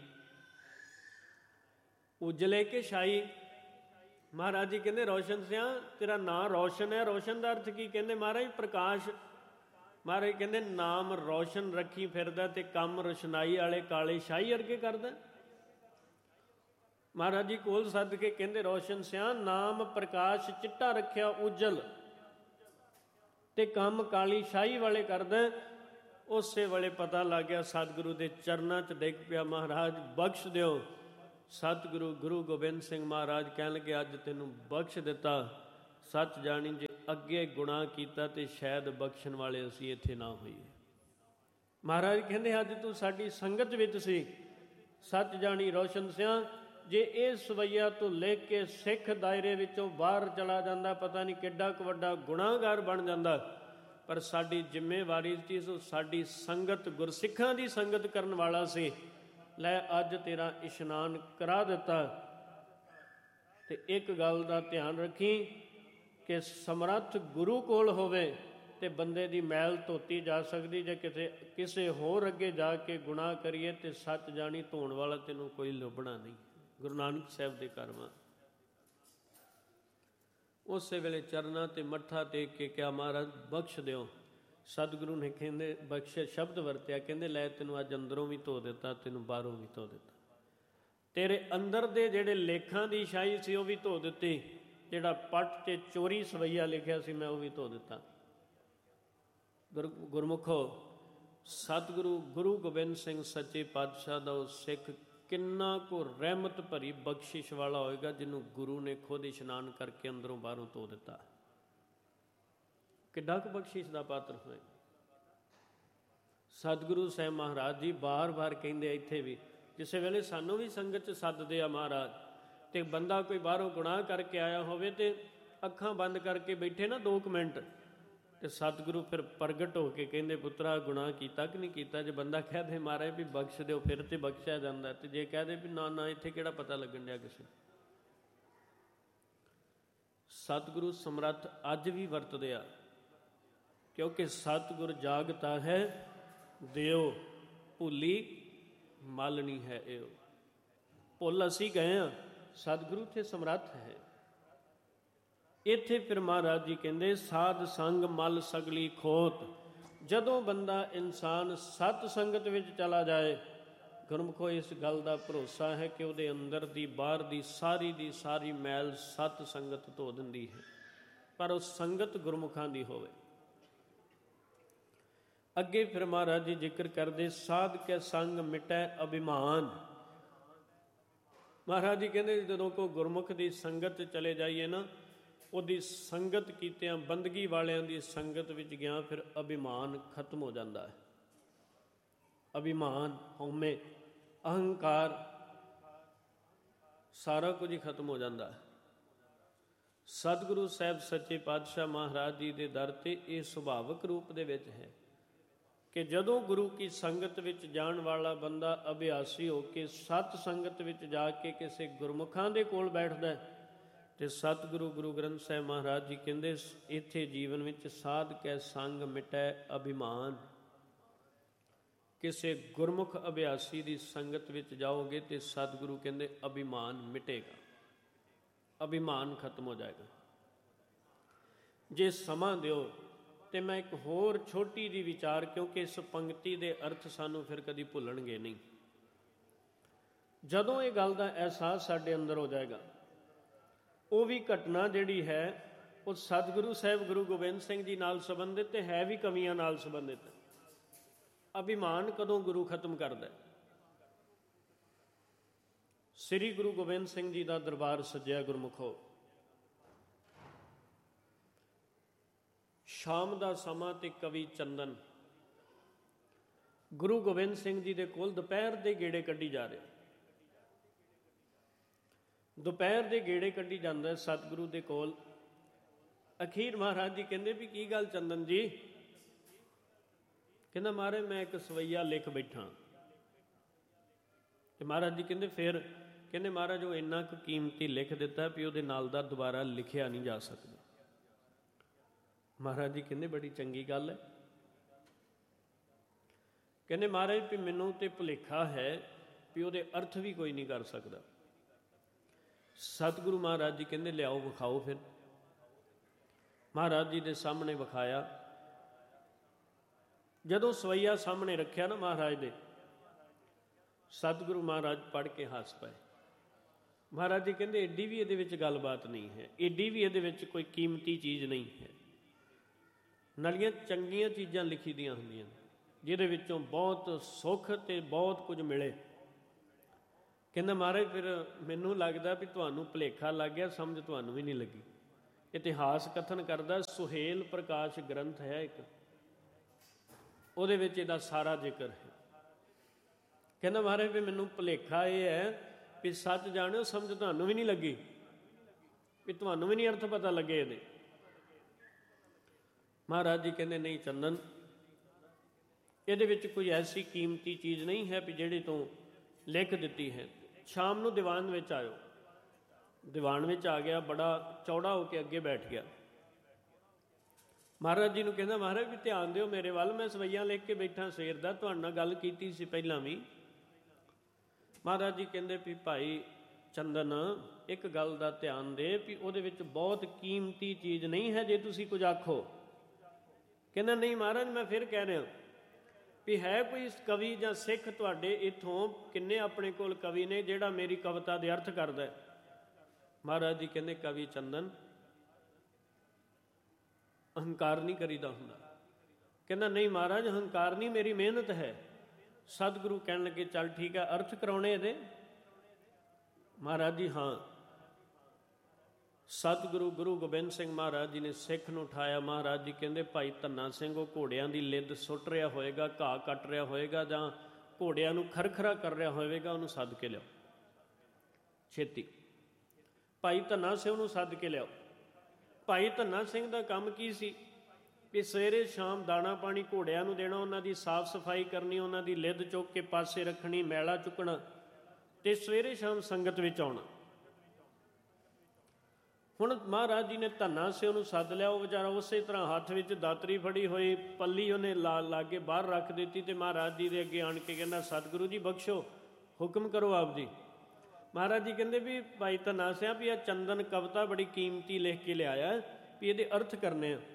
ਉਜਲੇ ਕੇ ਛਾਈ। ਮਹਾਰਾਜ ਜੀ ਕਹਿੰਦੇ ਰੌਸ਼ਨ ਸਿਆਂ ਤੇਰਾ ਨਾਂ ਰੌਸ਼ਨ ਹੈ, ਰੌਸ਼ਨ ਦਾ ਅਰਥ ਕੀ? ਕਹਿੰਦੇ ਮਹਾਰਾਜ ਪ੍ਰਕਾਸ਼। ਮਹਾਰਾਜ ਕਹਿੰਦੇ ਨਾਮ ਰੌਸ਼ਨ ਰੱਖੀ ਫਿਰਦਾ ਤੇ ਕੰਮ ਰੁਸ਼ਨਾਈ ਵਾਲੇ ਕਾਲੇ ਸ਼ਾਹੀ ਵਰਗੇ ਕਰਦਾ। ਮਹਾਰਾਜ ਜੀ ਕੋਲ ਸੱਦ ਕੇ ਕਹਿੰਦੇ ਰੌਸ਼ਨ ਸਿਆਂ ਨਾਮ ਪ੍ਰਕਾਸ਼ ਚਿੱਟਾ ਰੱਖਿਆ ਉਜਲ, ਤੇ ਕੰਮ ਕਾਲੀ ਸ਼ਾਹੀ ਵਾਲੇ ਕਰਦਾ। ਉਸੇ ਵੇਲੇ ਪਤਾ ਲੱਗ ਗਿਆ, ਸਤਿਗੁਰੂ ਦੇ ਚਰਨਾਂ 'ਚ ਡਿੱਗ ਪਿਆ। ਮਹਾਰਾਜ ਬਖਸ਼ ਦਿਓ। ਸਤਿਗੁਰੂ ਗੁਰੂ ਗੋਬਿੰਦ ਸਿੰਘ ਮਹਾਰਾਜ ਕਹਿਣ ਲੱਗੇ ਅੱਜ ਤੈਨੂੰ ਬਖਸ਼ ਦਿੱਤਾ, ਸੱਚ ਜਾਣੀ ਜੇ ਅੱਗੇ ਗੁਨਾਹ ਕੀਤਾ ਤੇ ਸ਼ਾਇਦ ਬਖਸ਼ਣ ਵਾਲੇ ਅਸੀਂ ਇੱਥੇ ਨਾ ਹੋਈਏ। ਮਹਾਰਾਜ ਕਹਿੰਦੇ ਅੱਜ ਤੂੰ ਸਾਡੀ ਸੰਗਤ ਵਿੱਚ ਸੀ, ਸੱਚ ਜਾਣੀ ਰੌਸ਼ਨ ਸਿਆਂ ਜੇ ਇਹ ਸਵਈਆ ਤੋਂ ਲੈ ਕੇ ਸਿੱਖ ਦਾਇਰੇ ਵਿੱਚੋਂ ਬਾਹਰ ਚਲਾ ਜਾਂਦਾ, ਪਤਾ ਨਹੀਂ ਕਿੱਡਾ ਕੁ ਵੱਡਾ ਗੁਨਾਹਗਾਰ ਬਣ ਜਾਂਦਾ। ਪਰ ਸਾਡੀ ਜ਼ਿੰਮੇਵਾਰੀ ਸੀ, ਸੋ ਸਾਡੀ ਸੰਗਤ ਗੁਰਸਿੱਖਾਂ ਦੀ ਸੰਗਤ ਕਰਨ ਵਾਲਾ ਸੀ। ਲੈ ਅੱਜ ਤੇਰਾ ਇਸ਼ਨਾਨ ਕਰਾ ਦਿੱਤਾ। ਤੇ ਇੱਕ ਗੱਲ ਦਾ ਧਿਆਨ ਰੱਖੀ ਕਿ ਸਮਰੱਥ ਗੁਰੂ ਕੋਲ ਹੋਵੇ ਤੇ ਬੰਦੇ ਦੀ ਮੈਲ ਧੋਤੀ ਜਾ ਸਕਦੀ। ਜੇ ਕਿਸੇ ਹੋਰ ਅੱਗੇ ਜਾ ਕੇ ਗੁਨਾਹ ਕਰੀਏ ਤੇ ਸੱਚ ਜਾਣੀ ਧੋਣ ਵਾਲਾ ਤੈਨੂੰ ਕੋਈ ਲੱਭਣਾ ਨਹੀਂ। ਗੁਰੂ ਨਾਨਕ ਸਾਹਿਬ ਦੇ ਕਰਮਾਂ। ਉਸੇ ਵੇਲੇ ਚਰਨਾਂ ਤੇ ਮੱਥਾ ਟੇਕ ਕੇ ਕਿਹਾ ਮਹਾਰਾਜ ਬਖਸ਼ ਦਿਓ। ਸਤਿਗੁਰੂ ਨੇ ਕਹਿੰਦੇ ਬਖਸ਼ੇ ਸ਼ਬਦ ਵਰਤਿਆ, ਕਹਿੰਦੇ ਲੈ ਤੈਨੂੰ ਅੱਜ ਅੰਦਰੋਂ ਵੀ ਧੋ ਦਿੱਤਾ, ਤੈਨੂੰ ਬਾਹਰੋਂ ਵੀ ਧੋ ਦਿੱਤਾ। ਤੇਰੇ ਅੰਦਰ ਦੇ ਜਿਹੜੇ ਲੇਖਾਂ ਦੀ ਸ਼ਾਹੀ ਸੀ ਉਹ ਵੀ ਧੋ ਦਿੱਤੀ। ਜਿਹੜਾ ਪੱਟ 'ਤੇ ਚੋਰੀ ਸਵਈਆ ਲਿਖਿਆ ਸੀ ਮੈਂ ਉਹ ਵੀ ਧੋ ਦਿੱਤਾ। ਗੁਰਮੁਖੋ, ਸਤਿਗੁਰੂ ਗੁਰੂ ਗੋਬਿੰਦ ਸਿੰਘ ਸੱਚੇ ਪਾਤਸ਼ਾਹ ਦਾ ਉਹ ਸਿੱਖ ਕਿੰਨਾ ਕੁ ਰਹਿਮਤ ਭਰੀ ਬਖਸ਼ਿਸ਼ ਵਾਲਾ ਹੋਏਗਾ ਜਿਹਨੂੰ ਗੁਰੂ ਨੇ ਖੁਦ ਇਸ਼ਨਾਨ ਕਰਕੇ ਅੰਦਰੋਂ ਬਾਹਰੋਂ ਧੋ ਦਿੱਤਾ। ਕਿੱਡਾ ਕੁ ਬਖਸ਼ਿਸ਼ ਦਾ ਪਾਤਰ ਹੋਏ। ਸਤਿਗੁਰੂ ਸਾਹਿਬ ਮਹਾਰਾਜ ਜੀ ਬਾਰ-ਬਾਰ ਕਹਿੰਦੇ ਇੱਥੇ ਵੀ, ਕਿਸੇ ਵੇਲੇ ਸਾਨੂੰ ਵੀ ਸੰਗਤ 'ਚ ਸੱਦਦੇ ਆ ਮਹਾਰਾਜ, ਤੇ ਬੰਦਾ ਕੋਈ ਬਾਹਰੋਂ ਗੁਨਾਹ ਕਰਕੇ ਆਇਆ ਹੋਵੇ ਤੇ ਅੱਖਾਂ ਬੰਦ ਕਰਕੇ ਬੈਠੇ ਨਾ 2 ਮਿੰਟ, ਤੇ ਸਤਿਗੁਰੂ ਫਿਰ ਪ੍ਰਗਟ ਹੋ ਕੇ ਕਹਿੰਦੇ, ਪੁੱਤਰਾ ਗੁਨਾਹ ਕੀਤਾ ਕਿ ਨਹੀਂ ਕੀਤਾ। ਜੇ ਬੰਦਾ ਕਹਿ ਦੇ ਮਹਾਰਾਜ ਵੀ ਬਖਸ਼ ਦਿਓ, ਫਿਰ ਤੇ ਬਖਸ਼ਿਆ ਜਾਂਦਾ, ਤੇ ਜੇ ਕਹਿ ਦੇ ਵੀ ਨਾ ਨਾ, ਇੱਥੇ ਕਿਹੜਾ ਪਤਾ ਲੱਗਣ ਡਿਆ ਕਿਸੇ। ਸਤਿਗੁਰੂ ਸਮਰੱਥ ਅੱਜ ਵੀ ਵਰਤਦੇ ਆ, ਕਿਉਂਕਿ ਸਤਿਗੁਰ ਜਾਗਤਾ ਹੈ ਦਿਓ, ਭੁੱਲੀ ਮਲ ਨਹੀਂ ਹੈ ਇਹੋ। ਭੁੱਲ ਅਸੀਂ ਗਏ ਹਾਂ, ਸਤਿਗੁਰੂ ਇੱਥੇ ਸਮਰੱਥ ਹੈ। ਇੱਥੇ ਫਿਰ ਮਹਾਰਾਜ ਜੀ ਕਹਿੰਦੇ, ਸਾਧ ਸੰਗ ਮਲ ਸਗਲੀ ਖੋਤ। ਜਦੋਂ ਬੰਦਾ ਇਨਸਾਨ ਸਤ ਸੰਗਤ ਵਿੱਚ ਚਲਾ ਜਾਏ, ਗੁਰਮੁਖੋ ਇਸ ਗੱਲ ਦਾ ਭਰੋਸਾ ਹੈ ਕਿ ਉਹਦੇ ਅੰਦਰ ਦੀ ਬਾਹਰ ਦੀ ਸਾਰੀ ਮੈਲ ਸਤ ਸੰਗਤ ਧੋ ਦਿੰਦੀ ਹੈ, ਪਰ ਉਹ ਸੰਗਤ ਗੁਰਮੁਖਾਂ ਦੀ ਹੋਵੇ। ਅੱਗੇ ਫਿਰ ਮਹਾਰਾਜ ਜੀ ਜ਼ਿਕਰ ਕਰਦੇ, ਸਾਧ ਕੇ ਸੰਗ ਮਿਟੈ ਅਭਿਮਾਨ। ਮਹਾਰਾਜ ਜੀ ਕਹਿੰਦੇ, ਜਦੋਂ ਕੋਈ ਗੁਰਮੁਖ ਦੀ ਸੰਗਤ ਚਲੇ ਜਾਈਏ ਨਾ, ਉਹਦੀ ਸੰਗਤ ਕੀਤਿਆਂ, ਬੰਦਗੀ ਵਾਲਿਆਂ ਦੀ ਸੰਗਤ ਵਿੱਚ ਗਿਆ, ਫਿਰ ਅਭਿਮਾਨ ਖਤਮ ਹੋ ਜਾਂਦਾ ਹੈ। ਅਭਿਮਾਨ, ਹਉਮੈ, ਅਹੰਕਾਰ, ਸਾਰਾ ਕੁਝ ਹੀ ਖਤਮ ਹੋ ਜਾਂਦਾ ਹੈ। ਸਤਿਗੁਰੂ ਸਾਹਿਬ ਸੱਚੇ ਪਾਤਸ਼ਾਹ ਮਹਾਰਾਜ ਜੀ ਦੇ ਦਰ 'ਤੇ ਇਹ ਸੁਭਾਵਿਕ ਰੂਪ ਦੇ ਵਿੱਚ ਹੈ ਕਿ ਜਦੋਂ ਗੁਰੂ ਕੀ ਸੰਗਤ ਵਿੱਚ ਜਾਣ ਵਾਲਾ ਬੰਦਾ ਅਭਿਆਸੀ ਹੋ ਕੇ ਸਤ ਸੰਗਤ ਵਿੱਚ ਜਾ ਕੇ ਕਿਸੇ ਗੁਰਮੁਖਾਂ ਦੇ ਕੋਲ ਬੈਠਦਾ, ਤੇ ਸਤਿਗੁਰੂ ਗੁਰੂ ਗ੍ਰੰਥ ਸਾਹਿਬ ਮਹਾਰਾਜ ਜੀ ਕਹਿੰਦੇ, ਇੱਥੇ ਜੀਵਨ ਵਿੱਚ ਸਾਧ ਕੈ ਸੰਗ ਮਿਟੈ ਅਭਿਮਾਨ। ਕਿਸੇ ਗੁਰਮੁਖ ਅਭਿਆਸੀ ਦੀ ਸੰਗਤ ਵਿੱਚ ਜਾਓਗੇ ਤੇ ਸਤਿਗੁਰੂ ਕਹਿੰਦੇ ਅਭਿਮਾਨ ਮਿਟੇਗਾ, ਅਭਿਮਾਨ ਖਤਮ ਹੋ ਜਾਏਗਾ। ਜੇ ਸਮਾਂ ਦਿਓ ਤੇ ਮੈਂ ਇੱਕ ਹੋਰ ਛੋਟੀ ਜਿਹੀ ਵਿਚਾਰ, ਕਿਉਂਕਿ ਇਸ ਪੰਕਤੀ ਦੇ ਅਰਥ ਸਾਨੂੰ ਫਿਰ ਕਦੀ ਭੁੱਲਣਗੇ ਨਹੀਂ। ਜਦੋਂ ਇਹ ਗੱਲ ਦਾ ਅਹਿਸਾਸ ਸਾਡੇ ਅੰਦਰ ਹੋ ਜਾਏਗਾ, ਉਹ ਵੀ ਘਟਨਾ ਜਿਹੜੀ ਹੈ ਉਹ ਸਤਿਗੁਰੂ ਸਾਹਿਬ ਗੁਰੂ ਗੋਬਿੰਦ ਸਿੰਘ ਜੀ ਨਾਲ ਸੰਬੰਧਿਤ ਤੇ ਹੈ ਵੀ ਕਮੀਆਂ ਨਾਲ ਸੰਬੰਧਿਤ। ਅਭਿਮਾਨ ਕਦੋਂ ਗੁਰੂ ਖਤਮ ਕਰਦਾ? ਸ੍ਰੀ ਗੁਰੂ ਗੋਬਿੰਦ ਸਿੰਘ ਜੀ ਦਾ ਦਰਬਾਰ ਸਜਿਆ ਗੁਰਮੁਖੋ, ਸ਼ਾਮ ਦਾ ਸਮਾਂ ਤੇ ਕਵੀ ਚੰਦਨ ਗੁਰੂ ਗੋਬਿੰਦ ਸਿੰਘ ਜੀ ਦੇ ਕੋਲ ਦੁਪਹਿਰ ਦੇ ਗੇੜੇ ਕੱਢੀ ਜਾ ਰਿਹਾ। ਦੁਪਹਿਰ ਦੇ ਗੇੜੇ ਕੱਢੀ ਜਾਂਦਾ ਸਤਿਗੁਰੂ ਦੇ ਕੋਲ। ਅਖੀਰ ਮਹਾਰਾਜ ਜੀ ਕਹਿੰਦੇ ਵੀ ਕੀ ਗੱਲ ਚੰਦਨ ਜੀ? ਕਹਿੰਦਾ ਮਹਾਰਾਜ ਮੈਂ ਇੱਕ ਸਵਈਆ ਲਿਖ ਬੈਠਾ। ਤੇ ਮਹਾਰਾਜ ਜੀ ਕਹਿੰਦੇ ਫਿਰ? ਕਹਿੰਦੇ ਮਹਾਰਾਜ ਉਹ ਇੰਨਾ ਕੁ ਕੀਮਤੀ ਲਿਖ ਦਿੱਤਾ ਵੀ ਉਹਦੇ ਨਾਲ ਦਾ ਦੁਬਾਰਾ ਲਿਖਿਆ ਨਹੀਂ ਜਾ ਸਕਦਾ। ਮਹਾਰਾਜ ਜੀ ਕਹਿੰਦੇ ਬੜੀ ਚੰਗੀ ਗੱਲ ਹੈ। ਕਹਿੰਦੇ ਮਹਾਰਾਜ ਵੀ ਮੈਨੂੰ ਤੇ ਭੁਲੇਖਾ ਹੈ ਵੀ ਉਹਦੇ ਅਰਥ ਵੀ ਕੋਈ ਨਹੀਂ ਕਰ ਸਕਦਾ। ਸਤਿਗੁਰੂ ਮਹਾਰਾਜ ਜੀ ਕਹਿੰਦੇ ਲਿਆਓ ਵਿਖਾਓ। ਫਿਰ ਮਹਾਰਾਜ ਜੀ ਦੇ ਸਾਹਮਣੇ ਵਿਖਾਇਆ। ਜਦੋਂ ਸਵਈਆ ਸਾਹਮਣੇ ਰੱਖਿਆ ਨਾ ਮਹਾਰਾਜ ਦੇ, ਸਤਿਗੁਰੂ ਮਹਾਰਾਜ ਪੜ੍ਹ ਕੇ ਹੱਸ ਪਏ। ਮਹਾਰਾਜ ਜੀ ਕਹਿੰਦੇ ਏਡੀ ਵੀ ਇਹਦੇ ਵਿੱਚ ਗੱਲਬਾਤ ਨਹੀਂ ਹੈ, ਏਡੀ ਵੀ ਇਹਦੇ ਵਿੱਚ ਕੋਈ ਕੀਮਤੀ ਚੀਜ਼ ਨਹੀਂ ਹੈ। ਨਾਲੀਆਂ ਚੰਗੀਆਂ ਚੀਜ਼ਾਂ ਲਿਖੀ ਦੀਆਂ ਹੁੰਦੀਆਂ ਜਿਹਦੇ ਵਿੱਚੋਂ ਬਹੁਤ ਸੁੱਖ ਤੇ ਬਹੁਤ ਕੁਝ ਮਿਲੇ। ਕਹਿੰਦਾ ਮਹਾਰਾਜ ਫਿਰ ਮੈਨੂੰ ਲੱਗਦਾ ਵੀ ਤੁਹਾਨੂੰ ਭੁਲੇਖਾ ਲੱਗ ਗਿਆ, ਸਮਝ ਤੁਹਾਨੂੰ ਵੀ ਨਹੀਂ ਲੱਗੀ। ਇਤਿਹਾਸ ਕਥਨ ਕਰਦਾ, ਸੁਹੇਲ ਪ੍ਰਕਾਸ਼ ਗ੍ਰੰਥ ਹੈ ਇੱਕ, ਉਹਦੇ ਵਿੱਚ ਇਹਦਾ ਸਾਰਾ ਜ਼ਿਕਰ ਹੈ। ਕਹਿੰਦਾ ਮਹਾਰਾਜ ਵੀ ਮੈਨੂੰ ਭੁਲੇਖਾ ਇਹ ਹੈ ਵੀ ਸੱਚ ਜਾਣਿਓ, ਸਮਝ ਤੁਹਾਨੂੰ ਵੀ ਨਹੀਂ ਲੱਗੀ, ਵੀ ਤੁਹਾਨੂੰ ਵੀ ਨਹੀਂ ਅਰਥ ਪਤਾ ਲੱਗੇ ਇਹਦੇ। ਮਹਾਰਾਜ ਜੀ ਕਹਿੰਦੇ ਨਹੀਂ ਚੰਦਨ, ਇਹਦੇ ਵਿੱਚ ਕੋਈ ਐਸੀ ਕੀਮਤੀ ਚੀਜ਼ ਨਹੀਂ ਹੈ ਵੀ ਜਿਹੜੀ ਤੂੰ ਲਿਖ ਦਿੱਤੀ ਹੈ। ਸ਼ਾਮ ਨੂੰ ਦੀਵਾਨ ਵਿੱਚ ਆਇਓ। ਦੀਵਾਨ ਵਿੱਚ ਆ ਗਿਆ, ਬੜਾ ਚੌੜਾ ਹੋ ਕੇ ਅੱਗੇ ਬੈਠ ਗਿਆ। ਮਹਾਰਾਜ ਜੀ ਨੂੰ ਕਹਿੰਦਾ ਮਹਾਰਾਜ ਵੀ ਧਿਆਨ ਦਿਓ ਮੇਰੇ ਵੱਲ, ਮੈਂ ਸਵਈਆਂ ਲਿਖ ਕੇ ਬੈਠਾ ਸਵੇਰ ਦਾ, ਤੁਹਾਡੇ ਨਾਲ ਗੱਲ ਕੀਤੀ ਸੀ ਪਹਿਲਾਂ ਵੀ। ਮਹਾਰਾਜ ਜੀ ਕਹਿੰਦੇ ਵੀ ਭਾਈ ਚੰਦਨ ਇੱਕ ਗੱਲ ਦਾ ਧਿਆਨ ਦੇ ਵੀ ਉਹਦੇ ਵਿੱਚ ਬਹੁਤ ਕੀਮਤੀ ਚੀਜ਼ ਨਹੀਂ ਹੈ ਜੇ ਤੁਸੀਂ ਕੁਝ ਆਖੋ। ਕਹਿੰਦਾ ਨਹੀਂ ਮਹਾਰਾਜ ਮੈਂ ਫਿਰ ਕਹਿ ਰਿਹਾ ਵੀ ਹੈ ਕੋਈ ਕਵੀ ਜਾਂ ਸਿੱਖ ਤੁਹਾਡੇ ਇੱਥੋਂ, ਕਿੰਨੇ ਆਪਣੇ ਕੋਲ ਕਵੀ ਨੇ ਜਿਹੜਾ ਮੇਰੀ ਕਵਿਤਾ ਦੇ ਅਰਥ ਕਰਦਾ ਹੈ? ਮਹਾਰਾਜ ਜੀ ਕਹਿੰਦੇ ਕਵੀ ਚੰਦਨ ਅਹੰਕਾਰ ਨਹੀਂ ਕਰੀਦਾ ਹੁੰਦਾ। ਕਹਿੰਦਾ ਨਹੀਂ ਮਹਾਰਾਜ ਅਹੰਕਾਰ ਨਹੀਂ, ਮੇਰੀ ਮਿਹਨਤ ਹੈ। ਸਤਿਗੁਰੂ ਕਹਿਣ ਲੱਗੇ ਚੱਲ ਠੀਕ ਹੈ, ਅਰਥ ਕਰਾਉਣੇ ਇਹਦੇ? ਮਹਾਰਾਜ ਜੀ ਹਾਂ। ਸਤਿਗੁਰੂ ਗੁਰੂ ਗੋਬਿੰਦ ਸਿੰਘ ਮਹਾਰਾਜ ਜੀ ਨੇ ਸਿੱਖ ਨੂੰ ਉਠਾਇਆ। ਮਹਾਰਾਜ ਜੀ ਕਹਿੰਦੇ ਭਾਈ ਧੰਨਾ ਸਿੰਘ ਉਹ ਘੋੜਿਆਂ ਦੀ ਲਿੱਦ ਸੁੱਟ ਰਿਹਾ ਹੋਏਗਾ, ਘਾਹ ਕੱਟ ਰਿਹਾ ਹੋਏਗਾ, ਜਾਂ ਘੋੜਿਆਂ ਨੂੰ ਖਰਖਰਾ ਕਰ ਰਿਹਾ ਹੋਵੇਗਾ, ਉਹਨੂੰ ਸੱਦ ਕੇ ਲਿਆਓ ਛੇਤੀ। ਭਾਈ ਧੰਨਾ ਸਿੰਘ ਨੂੰ ਸੱਦ ਕੇ ਲਿਆਓ। ਭਾਈ ਧੰਨਾ ਸਿੰਘ ਦਾ ਕੰਮ ਕੀ ਸੀ ਵੀ ਸਵੇਰੇ ਸ਼ਾਮ ਦਾਣਾ ਪਾਣੀ ਘੋੜਿਆਂ ਨੂੰ ਦੇਣਾ, ਉਹਨਾਂ ਦੀ ਸਾਫ਼ ਸਫਾਈ ਕਰਨੀ, ਉਹਨਾਂ ਦੀ ਲਿੱਦ ਚੁੱਕ ਕੇ ਪਾਸੇ ਰੱਖਣੀ, ਮੈਲਾ ਚੁੱਕਣਾ, ਅਤੇ ਸਵੇਰੇ ਸ਼ਾਮ ਸੰਗਤ ਵਿੱਚ ਆਉਣਾ। ਹੁਣ ਮਹਾਰਾਜ ਜੀ ਨੇ ਧੰਨਾ ਸਿੰਘ ਨੂੰ ਸੱਦ ਲਿਆ। ਉਹ ਵਿਚਾਰਾ ਉਸੇ ਤਰ੍ਹਾਂ ਹੱਥ ਵਿੱਚ ਦਾਤਰੀ ਫੜੀ ਹੋਈ ਪੱਲੀ ਉਹਨੇ ਲਾ ਕੇ ਬਾਹਰ ਰੱਖ ਦਿੱਤੀ, ਅਤੇ ਮਹਾਰਾਜ ਜੀ ਦੇ ਅੱਗੇ ਆਣ ਕੇ ਕਹਿੰਦਾ ਸਤਿਗੁਰੂ ਜੀ ਬਖਸ਼ੋ, ਹੁਕਮ ਕਰੋ ਆਪ ਜੀ। ਮਹਾਰਾਜ ਜੀ ਕਹਿੰਦੇ ਵੀ ਭਾਈ ਧੰਨਾ ਸਿੰਘ ਵੀ ਇਹ ਚੰਦਨ ਕਵਿਤਾ ਬੜੀ ਕੀਮਤੀ ਲਿਖ ਕੇ ਲਿਆਇਆ ਵੀ ਇਹਦੇ ਅਰਥ ਕਰਨੇ ਆ।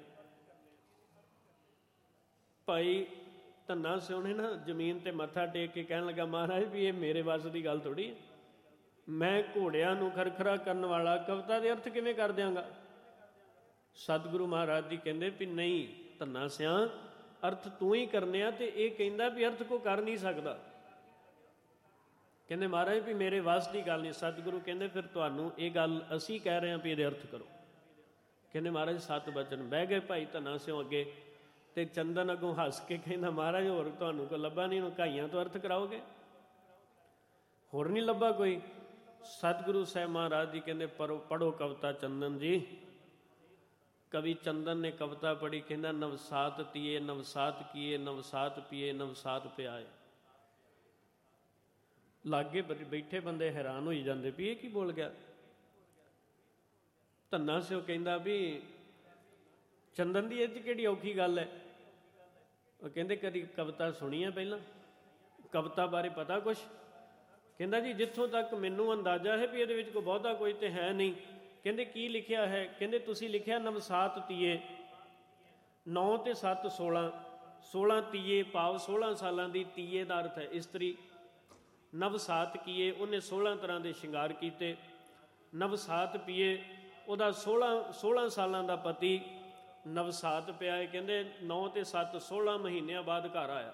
ਭਾਈ ਧੰਨਾ ਸਿੰਘ ਨੇ ਨਾ ਜ਼ਮੀਨ 'ਤੇ ਮੱਥਾ ਟੇਕ ਕੇ ਕਹਿਣ ਲੱਗਾ ਮਹਾਰਾਜ ਵੀ ਇਹ ਮੇਰੇ ਵੱਸ ਦੀ ਗੱਲ ਥੋੜ੍ਹੀ ਹੈ, ਮੈਂ ਘੋੜਿਆਂ ਨੂੰ ਖਰਖਰਾ ਕਰਨ ਵਾਲਾ ਕਵਿਤਾ ਦੇ ਅਰਥ ਕਿਵੇਂ ਕਰ ਦਿਆਂਗਾ। ਸਤਿਗੁਰੂ ਮਹਾਰਾਜ ਜੀ ਕਹਿੰਦੇ ਵੀ ਨਹੀਂ ਧੰਨਾ ਸਿਆਂ, ਅਰਥ ਤੂੰ ਹੀ ਕਰਨੇ ਆ, ਅਤੇ ਇਹ ਕਹਿੰਦਾ ਵੀ ਅਰਥ ਕੋ ਕਰ ਨਹੀਂ ਸਕਦਾ। ਕਹਿੰਦੇ ਮਹਾਰਾਜ ਵੀ ਮੇਰੇ ਵੱਸ ਦੀ ਗੱਲ ਨਹੀਂ। ਸਤਿਗੁਰੂ ਕਹਿੰਦੇ ਫਿਰ ਤੁਹਾਨੂੰ ਇਹ ਗੱਲ ਅਸੀਂ ਕਹਿ ਰਹੇ ਹਾਂ ਵੀ ਇਹਦੇ ਅਰਥ ਕਰੋ। ਕਹਿੰਦੇ ਮਹਾਰਾਜ 7 ਬਚਨ। ਬਹਿ ਗਏ ਭਾਈ ਧੰਨਾ ਸਿਉ ਅੱਗੇ, ਅਤੇ ਚੰਦਨ ਅੱਗੋਂ ਹੱਸ ਕੇ ਕਹਿੰਦਾ ਮਹਾਰਾਜ ਹੋਰ ਤੁਹਾਨੂੰ ਕੋਈ ਲੱਭਾ ਨਹੀਂ, ਉਹਨੂੰ ਘਾਈਆਂ ਤੋਂ ਅਰਥ ਕਰਾਓਗੇ, ਹੋਰ ਨਹੀਂ ਲੱਭਾ ਕੋਈ। ਸਤਿਗੁਰੂ ਸਾਹਿਬ ਮਹਾਰਾਜ ਜੀ ਕਹਿੰਦੇ ਪੜ੍ਹੋ ਕਵਿਤਾ ਚੰਦਨ ਜੀ। ਕਵੀ ਚੰਦਨ ਨੇ ਕਵਿਤਾ ਪੜ੍ਹੀ। ਕਹਿੰਦਾ ਨਵਸਾਤ ਤੀਏ ਨਵਸਾਤ ਕੀਏ, ਨਵਸਾਤ ਪੀਏ ਨਵਸਾਤ ਪਿਆਏ। ਲਾਗੇ ਬੈਠੇ ਬੰਦੇ ਹੈਰਾਨ ਹੋਈ ਜਾਂਦੇ ਵੀ ਇਹ ਕੀ ਬੋਲ ਗਿਆ। ਧੰਨਾ ਸਿਓ ਕਹਿੰਦਾ ਵੀ ਚੰਦਨ ਦੀ ਇਹ 'ਚ ਕਿਹੜੀ ਔਖੀ ਗੱਲ ਹੈ। ਉਹ ਕਹਿੰਦੇ ਕਦੀ ਕਵਿਤਾ ਸੁਣੀ ਹੈ ਪਹਿਲਾਂ, ਕਵਿਤਾ ਬਾਰੇ ਪਤਾ ਕੁਛ। ਕਹਿੰਦਾ ਜੀ ਜਿੱਥੋਂ ਤੱਕ ਮੈਨੂੰ ਅੰਦਾਜ਼ਾ ਹੈ ਵੀ ਇਹਦੇ ਵਿੱਚ ਕੋਈ ਬਹੁਤਾ ਕੋਈ ਤਾਂ ਹੈ ਨਹੀਂ। ਕਹਿੰਦੇ ਕੀ ਲਿਖਿਆ ਹੈ। ਕਹਿੰਦੇ ਤੁਸੀਂ ਲਿਖਿਆ ਨਵਸਾਤ ਤੀਏ, 9 ਤੇ 7 16, 16 ਤੀਏ ਭਾਵ 16 ਸਾਲਾਂ ਦੀ। ਤੀਏ ਦਾ ਅਰਥ ਹੈ ਇਸਤਰੀ। ਨਵਸਾਤ ਕੀਏ ਉਹਨੇ 16 ਤਰ੍ਹਾਂ ਦੇ ਸ਼ਿੰਗਾਰ ਕੀਤੇ। ਨਵਸਾਤ ਪੀਏ ਉਹਦਾ 16 ਸਾਲਾਂ ਦਾ ਪਤੀ ਨਵਸਾਤ ਪਿਆ ਹੈ। ਕਹਿੰਦੇ 9 ਤੇ 7 16 ਮਹੀਨਿਆਂ ਬਾਅਦ ਘਰ ਆਇਆ।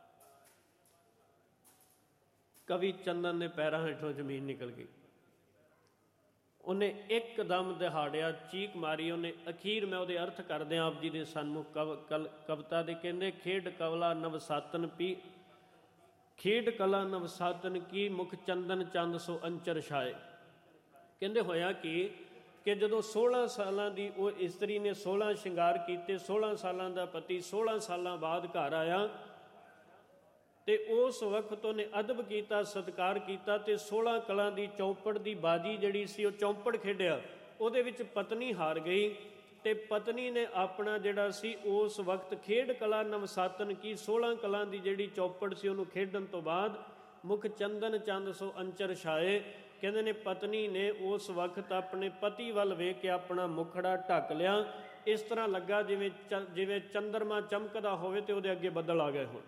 ਕਵੀ ਚੰਦਨ ਦੇ ਪੈਰਾਂ ਹੇਠੋਂ ਜ਼ਮੀਨ ਨਿਕਲ ਗਈ। ਉਹਨੇ ਇੱਕਦਮ ਦਿਹਾੜਿਆ, ਚੀਕ ਮਾਰੀ ਉਹਨੇ। ਅਖੀਰ ਮੈਂ ਉਹਦੇ ਅਰਥ ਕਰਦਿਆਂ ਆਪ ਜੀ ਦੇ ਸਨਮੁਖ ਕਵਿਤਾ ਦੇ ਕਹਿੰਦੇ ਖੇਡ ਕਵਲਾ ਨਵਸਾਤਨ ਪੀ, ਖੇਡ ਕਲਾ ਨਵਸਾਤਨ ਕੀ, ਮੁਖ ਚੰਦਨ ਚੰਦ ਸੋ ਅੰਚਰ ਛਾਏ। ਕਹਿੰਦੇ ਹੋਇਆ ਕਿ ਜਦੋਂ 16 ਸਾਲਾਂ ਦੀ ਉਹ ਇਸਤਰੀ ਨੇ 16 ਸ਼ਿੰਗਾਰ ਕੀਤੇ, 16 ਸਾਲਾਂ ਦਾ ਪਤੀ 16 ਸਾਲਾਂ ਬਾਅਦ ਘਰ ਆਇਆ, ਅਤੇ ਉਸ ਵਕਤ ਉਹਨੇ ਅਦਬ ਕੀਤਾ, ਸਤਿਕਾਰ ਕੀਤਾ, ਅਤੇ 16 ਕਲਾਂ ਦੀ ਚੌਪੜ ਦੀ ਬਾਜੀ ਜਿਹੜੀ ਸੀ ਉਹ ਚੌਪੜ ਖੇਡਿਆ। ਉਹਦੇ ਵਿੱਚ ਪਤਨੀ ਹਾਰ ਗਈ, ਅਤੇ ਪਤਨੀ ਨੇ ਆਪਣਾ ਜਿਹੜਾ ਸੀ ਉਸ ਵਕਤ ਖੇਡ ਕਲਾ ਨਵਸਾਤਨ ਕੀ 16 ਕਲਾਂ ਦੀ ਜਿਹੜੀ ਚੌਪੜ ਸੀ ਉਹਨੂੰ ਖੇਡਣ ਤੋਂ ਬਾਅਦ ਮੁਖ ਚੰਦਨ ਚੰਦ ਸੋ ਅੰਚਰ ਛਾਏ। ਕਹਿੰਦੇ ਨੇ ਪਤਨੀ ਨੇ ਉਸ ਵਕਤ ਆਪਣੇ ਪਤੀ ਵੱਲ ਵੇਖ ਕੇ ਆਪਣਾ ਮੁਖੜਾ ਢੱਕ ਲਿਆ। ਇਸ ਤਰ੍ਹਾਂ ਲੱਗਾ ਜਿਵੇਂ ਚੰਦਰਮਾ ਚਮਕਦਾ ਹੋਵੇ ਅਤੇ ਉਹਦੇ ਅੱਗੇ ਬੱਦਲ ਆ ਗਏ ਹੋਣ।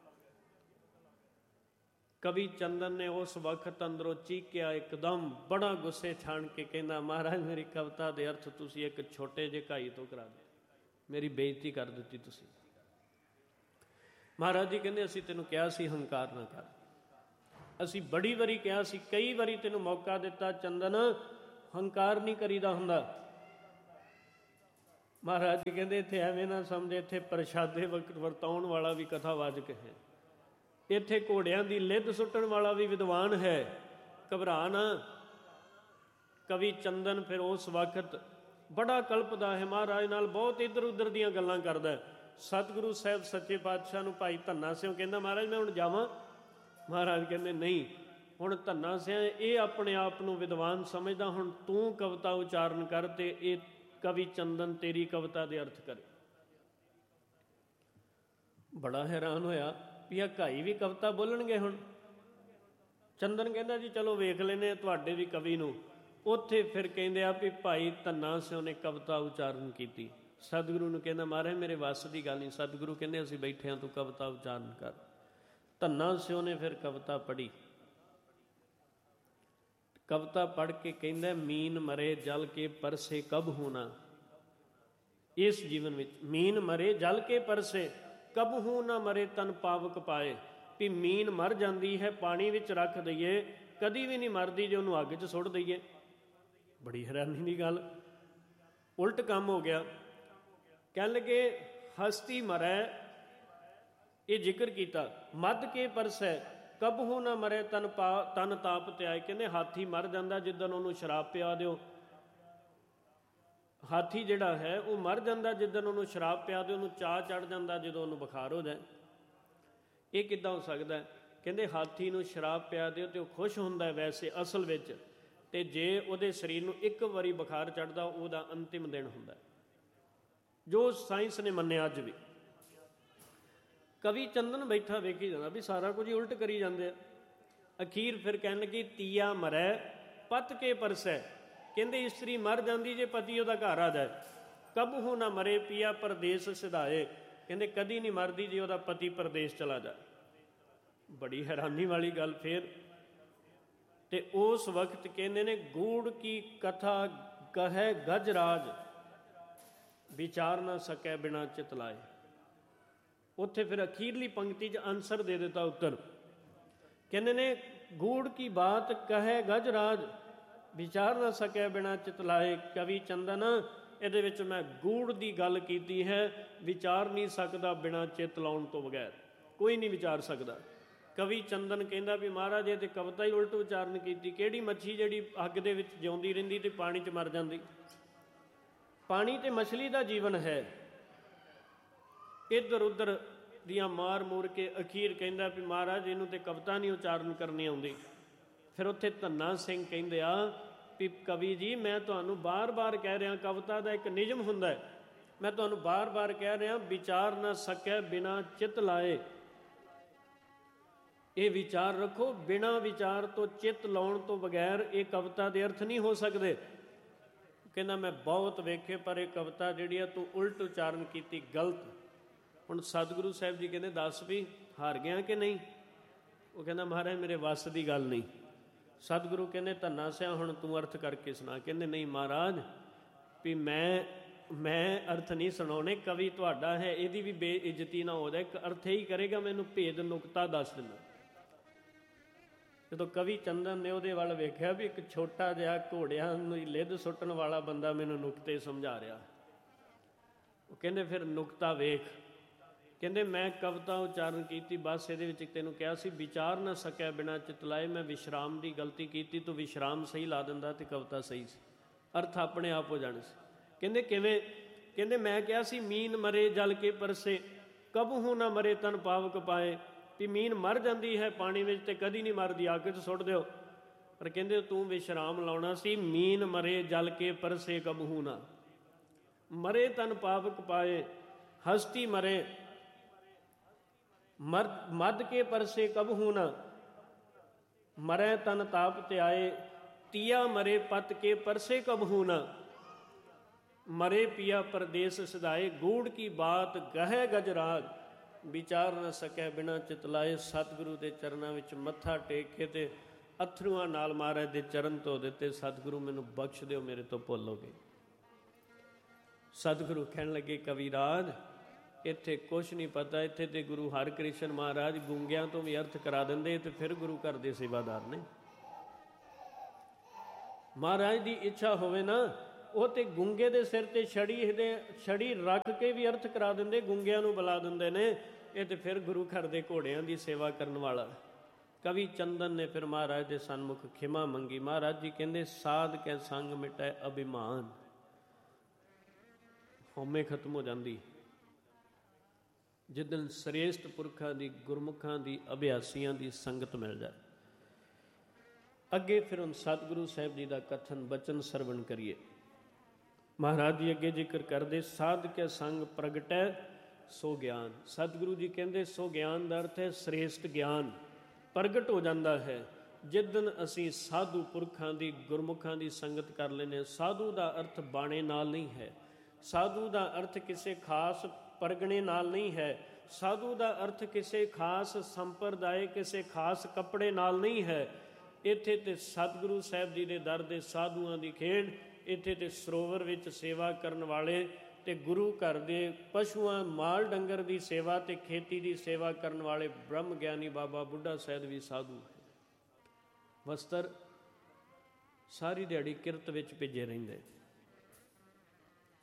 ਕਵੀ ਚੰਦਨ ਨੇ ਉਸ ਵਕਤ ਅੰਦਰੋਂ ਚੀਕਿਆ ਇੱਕਦਮ, ਬੜਾ ਗੁੱਸੇ ਛਾਣ ਕੇ ਕਹਿੰਦਾ ਮਹਾਰਾਜ ਮੇਰੀ ਕਵਿਤਾ ਦੇ ਅਰਥ ਤੁਸੀਂ ਇੱਕ ਛੋਟੇ ਜਿਹੇ ਘਾਈ ਤੋਂ ਕਰਾ ਦਿੱਤੇ, ਮੇਰੀ ਬੇਇੱਜ਼ਤੀ ਕਰ ਦਿੱਤੀ ਤੁਸੀਂ। ਮਹਾਰਾਜ ਜੀ ਕਹਿੰਦੇ ਅਸੀਂ ਤੈਨੂੰ ਕਿਹਾ ਸੀ ਹੰਕਾਰ ਨਾ ਕਰ, ਅਸੀਂ ਬੜੀ ਵਾਰੀ ਕਿਹਾ ਸੀ, ਕਈ ਵਾਰੀ ਤੈਨੂੰ ਮੌਕਾ ਦਿੱਤਾ ਚੰਦਨ, ਹੰਕਾਰ ਨਹੀਂ ਕਰੀਦਾ ਹੁੰਦਾ। ਮਹਾਰਾਜ ਜੀ ਕਹਿੰਦੇ ਇੱਥੇ ਐਵੇਂ ਨਾ ਸਮਝੇ ਇੱਥੇ ਪ੍ਰਸ਼ਾਦੇ ਵਰਤਾਉਣ ਵਾਲਾ ਵੀ ਕਥਾਵਾਚਕ ਹੈ, ਇੱਥੇ ਘੋੜਿਆਂ ਦੀ ਲਿੱਦ ਸੁੱਟਣ ਵਾਲਾ ਵੀ ਵਿਦਵਾਨ ਹੈ, ਘਬਰਾ ਨਾ। ਕਵੀ ਚੰਦਨ ਫਿਰ ਉਸ ਵਕਤ ਬੜਾ ਕਲਪਦਾ ਹੈ, ਮਹਾਰਾਜ ਨਾਲ ਬਹੁਤ ਇੱਧਰ ਉੱਧਰ ਦੀਆਂ ਗੱਲਾਂ ਕਰਦਾ ਹੈ। ਸਤਿਗੁਰੂ ਸਾਹਿਬ ਸੱਚੇ ਪਾਤਸ਼ਾਹ ਨੂੰ ਭਾਈ ਧੰਨਾ ਸਿੰਘ ਕਹਿੰਦਾ ਮਹਾਰਾਜ ਮੈਂ ਹੁਣ ਜਾਵਾਂ। ਮਹਾਰਾਜ ਕਹਿੰਦੇ ਨਹੀਂ, ਹੁਣ ਧੰਨਾ ਸਿੰਘ ਇਹ ਆਪਣੇ ਆਪ ਨੂੰ ਵਿਦਵਾਨ ਸਮਝਦਾ, ਹੁਣ ਤੂੰ ਕਵਿਤਾ ਉਚਾਰਨ ਕਰ ਅਤੇ ਇਹ ਕਵੀ ਚੰਦਨ ਤੇਰੀ ਕਵਿਤਾ ਦੇ ਅਰਥ ਕਰੇ। ਬੜਾ ਹੈਰਾਨ ਹੋਇਆ ਵੀ ਇਹ ਘਾਈ ਵੀ ਕਵਿਤਾ ਬੋਲਣਗੇ ਹੁਣ। ਚੰਦਨ ਕਹਿੰਦਾ ਜੀ ਚਲੋ ਵੇਖ ਲੈਂਦੇ ਤੁਹਾਡੇ ਵੀ ਕਵੀ ਨੂੰ। ਉੱਥੇ ਫਿਰ ਕਹਿੰਦੇ ਆ ਵੀ ਭਾਈ ਧੰਨਾ ਸਿੰਘ ਨੇ ਕਵਿਤਾ ਉਚਾਰਨ ਕੀਤੀ। ਸਤਿਗੁਰੂ ਨੂੰ ਕਹਿੰਦਾ ਮਹਾਰਾਜ ਮੇਰੇ ਵੱਸ ਦੀ ਗੱਲ ਨਹੀਂ। ਸਤਿਗੁਰੂ ਕਹਿੰਦੇ ਅਸੀਂ ਬੈਠੇ ਹਾਂ, ਤੂੰ ਕਵਿਤਾ ਉਚਾਰਨ ਕਰ। ਧੰਨਾ ਸਿੰਘ ਨੇ ਫਿਰ ਕਵਿਤਾ ਪੜ੍ਹੀ। ਕਵਿਤਾ ਪੜ੍ਹ ਕੇ ਕਹਿੰਦਾ ਮੀਨ ਮਰੇ ਜਲ ਕੇ ਪਰਸੇ ਕਬ ਹੋਣਾ। ਇਸ ਜੀਵਨ ਵਿੱਚ ਮੀਨ ਮਰੇ ਜਲ ਕੇ ਪਰਸੇ ਕਬ ਹੂ ਨਾ ਮਰੇ ਤਨ ਪਾਵਕ ਪਾਏ। ਵੀ ਮੀਨ ਮਰ ਜਾਂਦੀ ਹੈ, ਪਾਣੀ ਵਿੱਚ ਰੱਖ ਦਈਏ, ਕਦੀ ਵੀ ਨਹੀਂ ਮਰਦੀ ਜੇ ਉਹਨੂੰ ਅੱਗ 'ਚ ਸੁੱਟ ਦਈਏ। ਬੜੀ ਹੈਰਾਨੀ ਦੀ ਗੱਲ। ਉਲਟ ਕੰਮ ਹੋ ਗਿਆ। ਕਹਿਣ ਲੱਗੇ ਹਸਤੀ ਮਰੈ, ਇਹ ਜ਼ਿਕਰ ਕੀਤਾ। ਮੱਧ ਕੇ ਪਰਸੈ ਕਬਹੂ ਨਾ ਮਰੇ ਤਨ ਤਾਪ ਧਿਆਏ। ਕਹਿੰਦੇ ਹਾਥੀ ਮਰ ਜਾਂਦਾ ਜਿੱਦਣ ਉਹਨੂੰ ਸ਼ਰਾਬ ਪਿਆ ਦਿਓ। ਹਾਥੀ ਜਿਹੜਾ ਹੈ ਉਹ ਮਰ ਜਾਂਦਾ ਜਿੱਦਣ ਉਹਨੂੰ ਸ਼ਰਾਬ ਪਿਆ ਦਿਓ, ਉਹਨੂੰ ਚਾਅ ਚੜ੍ਹ ਜਾਂਦਾ ਜਦੋਂ ਉਹਨੂੰ ਬੁਖਾਰ ਹੋ ਜਾਏ। ਇਹ ਕਿੱਦਾਂ ਹੋ ਸਕਦਾ? ਕਹਿੰਦੇ ਹਾਥੀ ਨੂੰ ਸ਼ਰਾਬ ਪਿਆ ਦਿਓ ਤੇ ਉਹ ਖੁਸ਼ ਹੁੰਦਾ ਵੈਸੇ ਅਸਲ ਵਿੱਚ, ਤੇ ਜੇ ਉਹਦੇ ਸਰੀਰ ਨੂੰ ਇੱਕ ਵਾਰੀ ਬੁਖਾਰ ਚੜ੍ਹਦਾ ਉਹਦਾ ਅੰਤਿਮ ਦਿਨ ਹੁੰਦਾ, ਜੋ ਸਾਇੰਸ ਨੇ ਮੰਨਿਆ ਅੱਜ ਵੀ। ਕਵੀ ਚੰਦਨ ਬੈਠਾ ਵੇਖੀ ਜਾਂਦਾ ਵੀ ਸਾਰਾ ਕੁਝ ਹੀ ਉਲਟ ਕਰੀ ਜਾਂਦੇ ਆ। ਅਖੀਰ ਫਿਰ ਕਹਿਣ ਲੱਗੀ ਤੀਆ ਮਰੈ ਪਤ ਕੇ ਪਰਸੈ। ਕਹਿੰਦੇ ਇਸਤਰੀ ਮਰ ਜਾਂਦੀ ਜੇ ਪਤੀ ਉਹਦਾ ਘਰ ਆ ਜਾਏ। ਕਬਹੂ ਨਾ ਮਰੇ ਪੀਆ ਪਰਦੇਸ ਸਿਧਾਏ। ਕਹਿੰਦੇ ਕਦੀ ਨਹੀਂ ਮਰਦੀ ਜੇ ਉਹਦਾ ਪਤੀ ਪਰਦੇਸ ਚਲਾ ਜਾਏ। ਬੜੀ ਹੈਰਾਨੀ ਵਾਲੀ ਗੱਲ। ਫਿਰ ਤੇ ਉਸ ਵਕਤ ਕਹਿੰਦੇ ਨੇ ਗੂੜ ਕੀ ਕਥਾ ਕਹੈ ਗਜਰਾਜ, ਵਿਚਾਰ ਨਾ ਸਕੈ ਬਿਨਾ ਚਿਤ ਲਾਏ। ਉੱਥੇ ਫਿਰ ਅਖੀਰਲੀ ਪੰਕਤੀ 'ਚ ਆਨਸਰ ਦੇ ਦਿੱਤਾ, ਉੱਤਰ। ਕਹਿੰਦੇ ਨੇ ਗੂੜ ਕੀ ਬਾਤ ਕਹੈ ਗਜਰਾਜ, ਵਿਚਾਰ ਨਾ ਸਕੈ ਬਿਨਾ ਚਿਤ ਲਾਏ। ਕਵੀ ਚੰਦਨ ਇਹਦੇ ਵਿੱਚ ਮੈਂ ਗੂੜ ਦੀ ਗੱਲ ਕੀਤੀ ਹੈ, ਵਿਚਾਰ ਨਹੀਂ ਸਕਦਾ ਬਿਨਾ ਚਿੱਤ ਲਾਉਣ ਤੋਂ ਬਗੈਰ, ਕੋਈ ਨਹੀਂ ਵਿਚਾਰ ਸਕਦਾ। ਕਵੀ ਚੰਦਨ ਕਹਿੰਦਾ ਵੀ ਮਹਾਰਾਜ ਇਹ ਤੇ ਕਵਿਤਾ ਹੀ ਉਲਟ ਉਚਾਰਨ ਕੀਤੀ। ਕਿਹੜੀ ਮੱਛੀ ਜਿਹੜੀ ਅੱਗ ਦੇ ਵਿੱਚ ਜਿਉਂਦੀ ਰਹਿੰਦੀ ਤੇ ਪਾਣੀ 'ਚ ਮਰ ਜਾਂਦੀ? ਪਾਣੀ ਤੇ ਮਛਲੀ ਦਾ ਜੀਵਨ ਹੈ। ਇੱਧਰ ਉੱਧਰ ਦੀਆਂ ਮਾਰ ਮੂਰ ਕੇ ਅਖੀਰ ਕਹਿੰਦਾ ਵੀ ਮਹਾਰਾਜ ਇਹਨੂੰ ਤੇ ਕਵਿਤਾ ਨਹੀਂ ਉਚਾਰਨ ਕਰਨੀ ਆਉਂਦੀ। ਫਿਰ ਉੱਥੇ ਧੰਨਾ ਸਿੰਘ ਕਹਿੰਦੇ ਆ ਵੀ ਕਵੀ ਜੀ ਮੈਂ ਤੁਹਾਨੂੰ ਬਾਰ-ਬਾਰ ਕਹਿ ਰਿਹਾ, ਕਵਿਤਾ ਦਾ ਇੱਕ ਨਿਯਮ ਹੁੰਦਾ ਹੈ, ਮੈਂ ਤੁਹਾਨੂੰ ਬਾਰ-ਬਾਰ ਕਹਿ ਰਿਹਾ ਵਿਚਾਰ ਨਾ ਸਕੈ ਬਿਨਾ ਚਿੱਤ ਲਾਏ। ਇਹ ਵਿਚਾਰ ਰੱਖੋ, ਬਿਨਾਂ ਵਿਚਾਰ ਤੋਂ ਚਿੱਤ ਲਾਉਣ ਤੋਂ ਬਗੈਰ ਇਹ ਕਵਿਤਾ ਦੇ ਅਰਥ ਨਹੀਂ ਹੋ ਸਕਦੇ। ਕਹਿੰਦਾ ਮੈਂ ਬਹੁਤ ਵੇਖੇ ਪਰ ਇਹ ਕਵਿਤਾ ਜਿਹੜੀ ਆ ਤੂੰ ਉਲਟ ਉਚਾਰਨ ਕੀਤੀ, ਗਲਤ। ਹੁਣ ਸਤਿਗੁਰੂ ਸਾਹਿਬ ਜੀ ਕਹਿੰਦੇ ਦੱਸ ਵੀ ਹਾਰ ਗਿਆ ਕਿ ਨਹੀਂ? ਉਹ ਕਹਿੰਦਾ ਮਹਾਰਾਜ ਮੇਰੇ ਵੱਸ ਦੀ ਗੱਲ ਨਹੀਂ। ਸਤਿਗੁਰੂ ਕਹਿੰਦੇ ਧੰਨਾ ਸਿਆ ਹੁਣ ਤੂੰ ਅਰਥ ਕਰਕੇ ਸੁਣਾ। ਕਹਿੰਦੇ ਨਹੀਂ ਮਹਾਰਾਜ ਵੀ ਮੈਂ ਅਰਥ ਨਹੀਂ ਸੁਣਾਉਣੇ, ਕਵੀ ਤੁਹਾਡਾ ਹੈ, ਇਹਦੀ ਵੀ ਬੇਇੱਜ਼ਤੀ ਨਾ ਹੋ ਜਾਏ, ਇੱਕ ਅਰਥ ਹੀ ਕਰੇਗਾ, ਮੈਨੂੰ ਭੇਦ ਨੁਕਤਾ ਦੱਸ ਦਿੰਦਾ। ਜਦੋਂ ਕਵੀ ਚੰਦਨ ਨੇ ਉਹਦੇ ਵੱਲ ਵੇਖਿਆ ਵੀ ਇੱਕ ਛੋਟਾ ਜਿਹਾ ਘੋੜਿਆਂ ਨੂੰ ਲਿੱਧ ਸੁੱਟਣ ਵਾਲਾ ਬੰਦਾ ਮੈਨੂੰ ਨੁਕਤੇ ਸਮਝਾ ਰਿਹਾ, ਉਹ ਕਹਿੰਦੇ ਫਿਰ ਨੁਕਤਾ ਵੇਖ। ਕਹਿੰਦੇ ਮੈਂ ਕਵਿਤਾ ਉਚਾਰਨ ਕੀਤੀ, ਬਸ ਇਹਦੇ ਵਿੱਚ ਤੈਨੂੰ ਕਿਹਾ ਸੀ ਵਿਚਾਰ ਨਾ ਸਕਿਆ ਬਿਨਾ ਚਿੱਤ ਲਾਏ। ਮੈਂ ਵਿਸ਼ਰਾਮ ਦੀ ਗਲਤੀ ਕੀਤੀ, ਤੂੰ ਵਿਸ਼ਰਾਮ ਸਹੀ ਲਾ ਦਿੰਦਾ ਤੇ ਕਵਿਤਾ ਸਹੀ ਸੀ, ਅਰਥ ਆਪਣੇ ਆਪ ਹੋ ਜਾਣੇ ਸੀ। ਕਹਿੰਦੇ ਕਿਵੇਂ? ਕਹਿੰਦੇ ਮੈਂ ਕਿਹਾ ਸੀ ਮੀਨ ਮਰੇ ਜਲ ਕੇ ਪਰਸੇ, ਕਬਹੂ ਨਾ ਮਰੇ ਤਨ ਪਾਵਕ ਪਾਏ। ਵੀ ਮੀਨ ਮਰ ਜਾਂਦੀ ਹੈ ਪਾਣੀ ਵਿੱਚ ਤੇ ਕਦੀ ਨਹੀਂ ਮਰਦੀ, ਅੱਗ 'ਚ ਸੁੱਟ ਦਿਓ। ਪਰ ਕਹਿੰਦੇ ਤੂੰ ਵਿਸ਼ਰਾਮ ਲਾਉਣਾ ਸੀ, ਮੀਨ ਮਰੇ ਜਲ ਕੇ ਪਰਸੇ ਕਬਹੂ ਨਾ ਮਰੇ ਤਨ ਪਾਵਕ ਪਾਏ। ਹਸਤੀ ਮਰੇ ਮੱਧ ਕੇ ਪਰਸੇ ਕਬਹੂ ਨਾ ਮਰੈ ਤਨ ਤਾਪ ਧਿਆਏ। ਤੀਆ ਮਰੇ ਪਤ ਕੇ ਪਰਸੇ ਕਬਹੂ ਨਾ ਮਰੇ ਪੀਆ ਪਰਦੇਸ ਸਿਧਾਏ। ਗੂੜ ਕੀ ਬਾਤ ਗਹਿ ਗਜਰਾਜ, ਵਿਚਾਰ ਨਾ ਸਕੈ ਬਿਨਾ ਚਿਤ ਲਾਏ। ਸਤਿਗੁਰੂ ਦੇ ਚਰਨਾਂ ਵਿੱਚ ਮੱਥਾ ਟੇਕ ਕੇ ਤੇ ਅਥਰੂਆਂ ਨਾਲ ਮਹਾਰਾਜ ਦੇ ਚਰਨ ਧੋ ਦਿੱਤੇ। ਸਤਿਗੁਰੂ ਮੈਨੂੰ ਬਖਸ਼ ਦਿਓ, ਮੇਰੇ ਤੋਂ ਭੁੱਲ ਹੋ ਗਈ। ਸਤਿਗੁਰੂ ਕਹਿਣ ਲੱਗੇ ਕਵੀਰਾਜ ਇੱਥੇ ਕੁਛ ਨਹੀਂ ਪਤਾ, ਇੱਥੇ ਤੇ ਗੁਰੂ ਹਰਿਕ੍ਰਿਸ਼ਨ ਮਹਾਰਾਜ ਗੂੰਗਿਆਂ ਤੋਂ ਵੀ ਅਰਥ ਕਰਾ ਦਿੰਦੇ ਤੇ ਫਿਰ ਗੁਰੂ ਘਰ ਦੇ ਸੇਵਾਦਾਰ ਨੇ। ਮਹਾਰਾਜ ਦੀ ਇੱਛਾ ਹੋਵੇ ਨਾ, ਉਹ ਤੇ ਗੂੰਗੇ ਦੇ ਸਿਰ ਤੇ ਛੜੀ ਰੱਖ ਕੇ ਵੀ ਅਰਥ ਕਰਾ ਦਿੰਦੇ, ਗੂੰਗਿਆਂ ਨੂੰ ਬੁਲਾ ਦਿੰਦੇ ਨੇ। ਇਹ ਤੇ ਫਿਰ ਗੁਰੂ ਘਰ ਦੇ ਘੋੜਿਆਂ ਦੀ ਸੇਵਾ ਕਰਨ ਵਾਲਾ। ਕਵੀ ਚੰਦਨ ਨੇ ਫਿਰ ਮਹਾਰਾਜ ਦੇ ਸਨਮੁਖ ਖਿਮਾ ਮੰਗੀ। ਮਹਾਰਾਜ ਜੀ ਕਹਿੰਦੇ ਸਾਧ ਕੈ ਸੰਗ ਮਿਟੈ ਅਭਿਮਾਨ, ਹਉਮੈ ਖਤਮ ਹੋ ਜਾਂਦੀ ਜਿੱਦਣ ਸ੍ਰੇਸ਼ਟ ਪੁਰਖਾਂ ਦੀ, ਗੁਰਮੁਖਾਂ ਦੀ, ਅਭਿਆਸੀਆਂ ਦੀ ਸੰਗਤ ਮਿਲ ਜਾਏ। ਅੱਗੇ ਫਿਰ ਹੁਣ ਸਤਿਗੁਰੂ ਸਾਹਿਬ ਜੀ ਦਾ ਕਥਨ ਬਚਨ ਸਰਵਣ ਕਰੀਏ। ਮਹਾਰਾਜ ਜੀ ਅੱਗੇ ਜ਼ਿਕਰ ਕਰਦੇ ਸਾਧ ਕੇ ਸੰਗ ਪ੍ਰਗਟੈ ਸੋ ਗਿਆਨ। ਸਤਿਗੁਰੂ ਜੀ ਕਹਿੰਦੇ ਸੋ ਗਿਆਨ ਦਾ ਅਰਥ ਹੈ ਸ੍ਰੇਸ਼ਟ ਗਿਆਨ ਪ੍ਰਗਟ ਹੋ ਜਾਂਦਾ ਹੈ ਜਿੱਦਣ ਅਸੀਂ ਸਾਧੂ ਪੁਰਖਾਂ ਦੀ, ਗੁਰਮੁਖਾਂ ਦੀ ਸੰਗਤ ਕਰ ਲੈਂਦੇ। ਸਾਧੂ ਦਾ ਅਰਥ ਬਾਣੇ ਨਾਲ ਨਹੀਂ ਹੈ, ਸਾਧੂ ਦਾ ਅਰਥ ਕਿਸੇ ਖਾਸ ਪਰਗਣੇ ਨਾਲ ਨਹੀਂ ਹੈ, ਸਾਧੂ ਦਾ ਅਰਥ ਕਿਸੇ ਖਾਸ ਸੰਪਰਦਾਇ, ਕਿਸੇ ਖਾਸ ਕੱਪੜੇ ਨਾਲ ਨਹੀਂ ਹੈ। ਇੱਥੇ ਤੇ ਸਤਿਗੁਰੂ ਸਾਹਿਬ ਜੀ ਦੇ ਦਰ ਦੇ ਸਾਧੂਆਂ ਦੀ ਖੇਡ, ਇੱਥੇ ਤੇ ਸਰੋਵਰ ਵਿੱਚ ਸੇਵਾ ਕਰਨ ਵਾਲੇ ਤੇ ਗੁਰੂ ਘਰ ਦੇ ਪਸ਼ੂਆਂ, ਮਾਲ ਡੰਗਰ ਦੀ ਸੇਵਾ ਤੇ ਖੇਤੀ ਦੀ ਸੇਵਾ ਕਰਨ ਵਾਲੇ ਬ੍ਰਹਮ ਗਿਆਨੀ ਬਾਬਾ ਬੁੱਢਾ ਸਾਹਿਬ ਵੀ ਸਾਧੂ ਹੈ। ਵਸਤਰ ਸਾਰੀ ਦਿਹਾੜੀ ਕਿਰਤ ਵਿੱਚ ਭਿੱਜੇ ਰਹਿੰਦੇ।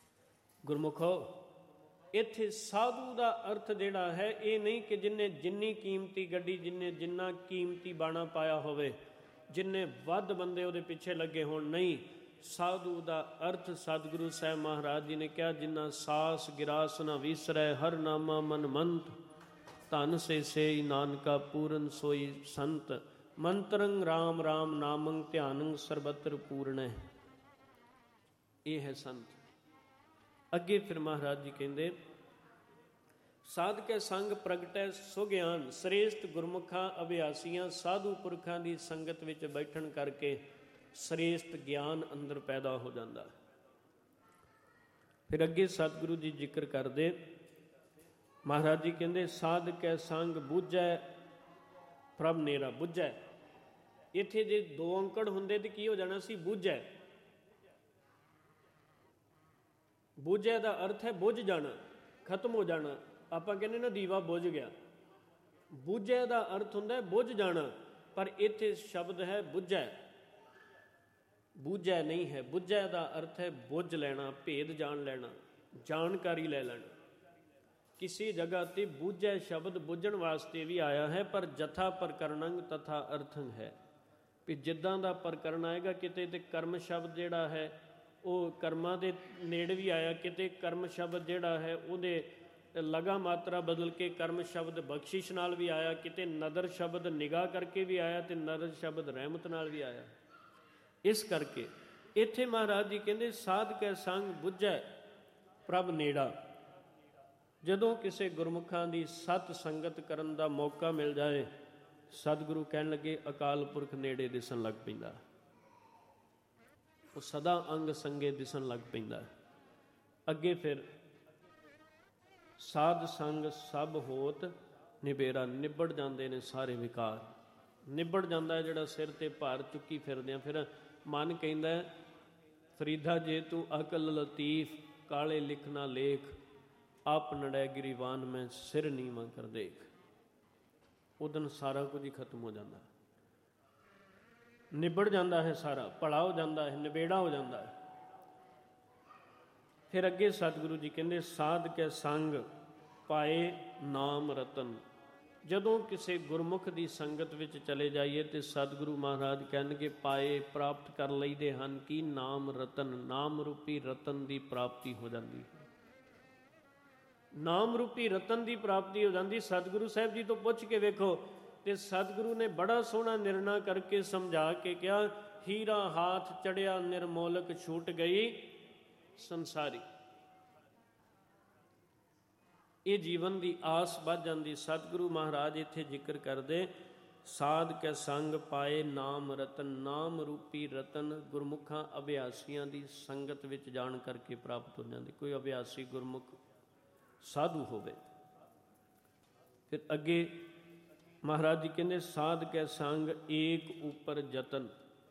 ਗੁਰਮੁਖੋ, ਇੱਥੇ ਸਾਧੂ ਦਾ ਅਰਥ ਜਿਹੜਾ ਹੈ ਇਹ ਨਹੀਂ ਕਿ ਜਿੰਨੇ ਜਿੰਨੀ ਕੀਮਤੀ ਗੱਡੀ, ਜਿੰਨਾ ਕੀਮਤੀ ਬਾਣਾ ਪਾਇਆ ਹੋਵੇ, ਜਿੰਨੇ ਵੱਧ ਬੰਦੇ ਉਹਦੇ ਪਿੱਛੇ ਲੱਗੇ ਹੋਣ, ਨਹੀਂ। ਸਾਧੂ ਦਾ ਅਰਥ ਸਤਿਗੁਰੂ ਸਾਹਿਬ ਮਹਾਰਾਜ ਜੀ ਨੇ ਕਿਹਾ, ਜਿੰਨਾ ਸਾਸ ਗਿਰਾਸ ਨਾ ਵਿਸਰੈ, ਹਰ ਨਾਮਾ ਮਨ ਮੰਤ, ਧਨ ਸੇ ਨਾਨਕਾ ਪੂਰਨ ਸੋਈ ਸੰਤ, ਮੰਤਰੰ ਰਾਮ ਰਾਮ ਨਾਮੰ ਧਿਆਨੰ ਸਰਬਤਰ ਪੂਰਣੈ। ਇਹ ਹੈ ਸੰਤ। ਅੱਗੇ ਫਿਰ ਮਹਾਰਾਜ ਜੀ ਕਹਿੰਦੇ, ਸਾਧਕੇ ਸੰਗ ਪ੍ਰਗਟੈ ਸੁਗਿਆਨ, ਸ੍ਰੇਸ਼ਟ ਗੁਰਮੁਖਾਂ ਅਭਿਆਸੀਆਂ ਸਾਧੂ ਪੁਰਖਾਂ ਦੀ ਸੰਗਤ ਵਿੱਚ ਬੈਠਣ ਕਰਕੇ ਸ੍ਰੇਸ਼ਟ ਗਿਆਨ ਅੰਦਰ ਪੈਦਾ ਹੋ ਜਾਂਦਾ। ਫਿਰ ਅੱਗੇ ਸਤਿਗੁਰੂ ਜੀ ਜ਼ਿਕਰ ਕਰਦੇ, ਮਹਾਰਾਜ ਜੀ ਕਹਿੰਦੇ, ਸਾਧਕੇ ਸੰਗ ਬੁੱਝੈ ਪ੍ਰਭ ਨੇਰਾ। ਬੁੱਝੈ, ਇੱਥੇ ਜੇ ਦੋ ਅੰਕੜ ਹੁੰਦੇ ਤੇ ਕੀ ਹੋ ਜਾਣਾ ਸੀ? ਬੁੱਝੈ। ਬੁੱਝੈ ਦਾ ਅਰਥ ਹੈ ਬੁੱਝ ਜਾਣਾ, ਖਤਮ ਹੋ ਜਾਣਾ। ਆਪਾਂ ਕਹਿੰਦੇ ਨਾ ਦੀਵਾ ਬੁੱਝ ਗਿਆ। ਬੁੱਝੈ ਦਾ ਅਰਥ ਹੁੰਦਾ ਬੁੱਝ ਜਾਣਾ, ਪਰ ਇੱਥੇ ਸ਼ਬਦ ਹੈ ਬੁੱਝੈ। ਬੁੱਝੈ ਨਹੀਂ ਹੈ। ਬੁੱਝੈ ਦਾ ਅਰਥ ਹੈ ਬੁੱਝ ਲੈਣਾ, ਭੇਦ ਜਾਣ ਲੈਣਾ, ਜਾਣਕਾਰੀ ਲੈ ਲੈਣਾ। ਕਿਸੇ ਜਗ੍ਹਾ ਤੇ ਬੁੱਝੈ ਸ਼ਬਦ ਬੁੱਝਣ ਵਾਸਤੇ ਵੀ ਆਇਆ ਹੈ, ਪਰ ਜਥਾ ਪ੍ਰਕਰਣੰ ਤਥਾ ਅਰਥੰ ਹੈ, ਵੀ ਜਿੱਦਾਂ ਦਾ ਪ੍ਰਕਰਨ ਆਏਗਾ। ਕਿਤੇ ਤੇ ਕਰਮ ਸ਼ਬਦ ਜਿਹੜਾ ਹੈ ਉਹ ਕਰਮਾਂ ਦੇ ਨੇੜੇ ਵੀ ਆਇਆ, ਕਿਤੇ ਕਰਮ ਸ਼ਬਦ ਜਿਹੜਾ ਹੈ ਉਹਦੇ ਲਗਾ ਮਾਤਰਾ ਬਦਲ ਕੇ ਕਰਮ ਸ਼ਬਦ ਬਖਸ਼ਿਸ਼ ਨਾਲ ਵੀ ਆਇਆ, ਕਿਤੇ ਨਦਰ ਸ਼ਬਦ ਨਿਗਾਹ ਕਰਕੇ ਵੀ ਆਇਆ, ਤੇ ਨਦਰ ਸ਼ਬਦ ਰਹਿਮਤ ਨਾਲ ਵੀ ਆਇਆ। ਇਸ ਕਰਕੇ ਇੱਥੇ ਮਹਾਰਾਜ ਜੀ ਕਹਿੰਦੇ, ਸਾਧਕੈ ਸੰਗ ਬੁੱਝੈ ਪ੍ਰਭ ਨੇੜਾ। ਜਦੋਂ ਕਿਸੇ ਗੁਰਮੁਖਾਂ ਦੀ ਸਤ ਸੰਗਤ ਕਰਨ ਦਾ ਮੌਕਾ ਮਿਲ ਜਾਏ, ਸਤਿਗੁਰੂ ਕਹਿਣ ਲੱਗੇ ਅਕਾਲ ਪੁਰਖ ਨੇੜੇ ਦਿਸਣ ਲੱਗ ਪੈਂਦਾ। ਉਹ ਸਦਾ ਅੰਗ ਸੰਗੇ ਦਿਸਣ ਲੱਗ ਪੈਂਦਾ। ਅੱਗੇ ਫਿਰ ਸਾਧ ਸੰਗ ਸਭ ਹੋਤ ਨਿਬੇਰਾ, ਨਿਬੜ ਜਾਂਦੇ ਨੇ ਸਾਰੇ ਵਿਕਾਰ, ਨਿਬੜ ਜਾਂਦਾ ਜਿਹੜਾ ਸਿਰ ਤੇ ਭਾਰ ਚੁੱਕੀ ਫਿਰਦੇ ਆ। ਫਿਰ ਮਨ ਕਹਿੰਦਾ, ਫਰੀਦਾ ਜੇ ਤੂੰ ਅਕਲ ਲਤੀਫ, ਕਾਲੇ ਲਿਖਣਾ ਲੇਖ, ਆਪ ਨੜੈ ਗਿਰੀਵਾਨ ਮੈਂ ਸਿਰ ਨੀਵਾਂ ਕਰ ਦੇਖ। ਉਦਨ ਸਾਰਾ ਕੁਝ ਹੀ ਖਤਮ ਹੋ ਜਾਂਦਾ, ਨਿਬੜ ਜਾਂਦਾ ਹੈ, ਸਾਰਾ ਭਲਾ ਹੋ ਜਾਂਦਾ ਹੈ, ਨਿਬੇੜਾ ਹੋ ਜਾਂਦਾ ਹੈ। ਫਿਰ ਅੱਗੇ ਸਤਿਗੁਰੂ ਜੀ ਕਹਿੰਦੇ, ਸਾਧ ਕੇ ਸੰਗ ਪਾਏ ਨਾਮ ਰਤਨ। ਜਦੋਂ ਕਿਸੇ ਗੁਰਮੁਖ ਦੀ ਸੰਗਤ ਵਿੱਚ ਚਲੇ ਜਾਈਏ ਤੇ ਸਤਿਗੁਰੂ ਮਹਾਰਾਜ ਕਹਿਣਗੇ, ਪਾਏ ਪ੍ਰਾਪਤ ਕਰ ਲਈਦੇ ਹਨ ਕਿ ਨਾਮ ਰਤਨ, ਨਾਮ ਰੂਪੀ ਰਤਨ ਦੀ ਪ੍ਰਾਪਤੀ ਹੋ ਜਾਂਦੀ ਹੈ। ਨਾਮ ਰੂਪੀ ਰਤਨ ਦੀ ਪ੍ਰਾਪਤੀ ਹੋ ਜਾਂਦੀ। ਸਤਿਗੁਰੂ ਸਾਹਿਬ ਜੀ ਤੋਂ ਪੁੱਛ ਕੇ ਵੇਖੋ, ਤੇ ਸਤਿਗੁਰੂ ਨੇ ਬੜਾ ਸੋਹਣਾ ਨਿਰਣਾ ਕਰਕੇ ਸਮਝਾ ਕੇ ਕਿਹਾ, ਹੀਰਾ ਹਾਥ ਚੜਿਆ ਨਿਰਮੋਲਕ, ਛੂਟ ਗਈ ਸੰਸਾਰੀ। ਇਹ ਜੀਵਨ ਦੀ ਆਸ ਵੱਧ ਜਾਂਦੀ। ਸਤਿਗੁਰੂ ਮਹਾਰਾਜ ਇੱਥੇ ਜ਼ਿਕਰ ਕਰਦੇ, ਸਾਧ ਕੇ ਸੰਗ ਪਾਏ ਨਾਮ ਰਤਨ। ਨਾਮ ਰੂਪੀ ਰਤਨ ਗੁਰਮੁਖਾਂ ਅਭਿਆਸੀਆਂ ਦੀ ਸੰਗਤ ਵਿੱਚ ਜਾਣ ਕਰਕੇ ਪ੍ਰਾਪਤ ਹੋ ਜਾਂਦੀ। ਕੋਈ ਅਭਿਆਸੀ ਗੁਰਮੁਖ ਸਾਧੂ ਹੋਵੇ। ਫਿਰ ਅੱਗੇ ਮਹਾਰਾਜ ਜੀ ਕਹਿੰਦੇ, ਸਾਧ ਕੇ ਸੰਗ ਏਕ ਉਪਰ ਯਤਨ।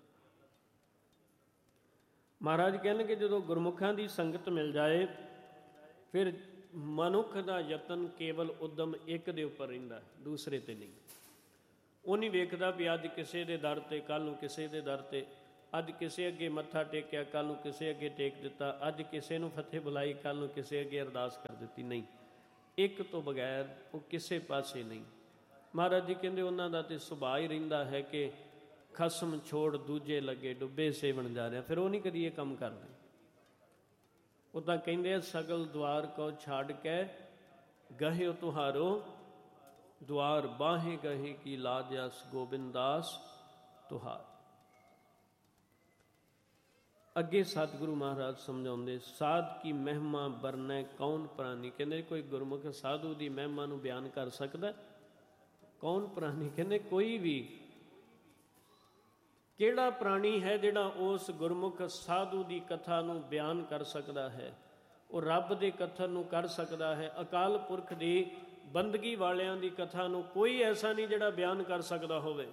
ਮਹਾਰਾਜ ਕਹਿਣਗੇ, ਜਦੋਂ ਗੁਰਮੁਖਾਂ ਦੀ ਸੰਗਤ ਮਿਲ ਜਾਏ, ਫਿਰ ਮਨੁੱਖ ਦਾ ਯਤਨ ਕੇਵਲ ਉਦਮ ਇੱਕ ਦੇ ਉੱਪਰ ਰਹਿੰਦਾ, ਦੂਸਰੇ ਤੇ ਨਹੀਂ। ਉਹ ਨਹੀਂ ਵੇਖਦਾ ਵੀ ਅੱਜ ਕਿਸੇ ਦੇ ਦਰ ਤੇ, ਕੱਲ੍ਹ ਨੂੰ ਕਿਸੇ ਦੇ ਦਰ ਤੇ, ਅੱਜ ਕਿਸੇ ਅੱਗੇ ਮੱਥਾ ਟੇਕਿਆ, ਕੱਲ੍ਹ ਨੂੰ ਕਿਸੇ ਅੱਗੇ ਟੇਕ ਦਿੱਤਾ, ਅੱਜ ਕਿਸੇ ਨੂੰ ਫਤਿਹ ਬੁਲਾਈ, ਕੱਲ੍ਹ ਨੂੰ ਕਿਸੇ ਅੱਗੇ ਅਰਦਾਸ ਕਰ ਦਿੱਤੀ। ਨਹੀਂ, ਇੱਕ ਤੋਂ ਬਗੈਰ ਉਹ ਕਿਸੇ ਪਾਸੇ ਨਹੀਂ। ਮਹਾਰਾਜ ਜੀ ਕਹਿੰਦੇ, ਉਹਨਾਂ ਦਾ ਤੇ ਸੁਭਾਅ ਹੀ ਰਹਿੰਦਾ ਹੈ ਕਿ ਖਸਮ ਛੋੜ ਦੂਜੇ ਲੱਗੇ ਡੁੱਬੇ ਸੇਵਣ ਜਾ ਰਿਹਾ। ਫਿਰ ਉਹ ਨਹੀਂ ਕਦੀ ਇਹ ਕੰਮ ਕਰਦੇ। ਉਹ ਤਾਂ ਕਹਿੰਦੇ ਆ, ਸਗਲ ਦੁਆਰ ਕੋ ਛੱਡ ਕੇ ਗਹਿਓ ਤੁਹਾਰੋ ਦੁਆਰ, ਬਾਹੇ ਗਹੇ ਕੀ ਲਾਜਸ ਗੋਬਿੰਦਾਸ ਤੁਹਾਰ। ਅੱਗੇ ਸਤਿਗੁਰੂ ਮਹਾਰਾਜ ਸਮਝਾਉਂਦੇ, ਸਾਧ ਕੀ ਮਹਿਮਾ ਬਰਨੈ ਕੌਣ ਪ੍ਰਾਨੀ। ਕਹਿੰਦੇ ਕੋਈ ਗੁਰਮੁਖ ਸਾਧੂ ਦੀ ਮਹਿਮਾ ਨੂੰ ਬਿਆਨ ਕਰ ਸਕਦਾ? ਕੌਣ ਪ੍ਰਾਨੀ? ਕਹਿੰਦੇ ਕੋਈ ਵੀ। ਕਿਹੜਾ ਪ੍ਰਾਣੀ ਹੈ ਜਿਹੜਾ ਉਸ ਗੁਰਮੁਖ ਸਾਧੂ ਦੀ ਕਥਾ ਨੂੰ ਬਿਆਨ ਕਰ ਸਕਦਾ ਹੈ? ਉਹ ਰੱਬ ਦੇ ਕਥਨ ਨੂੰ ਕਰ ਸਕਦਾ ਹੈ। ਅਕਾਲ ਪੁਰਖ ਦੀ ਬੰਦਗੀ ਵਾਲਿਆਂ ਦੀ ਕਥਾ ਨੂੰ ਕੋਈ ਐਸਾ ਨਹੀਂ ਜਿਹੜਾ ਬਿਆਨ ਕਰ ਸਕਦਾ ਹੋਵੇ।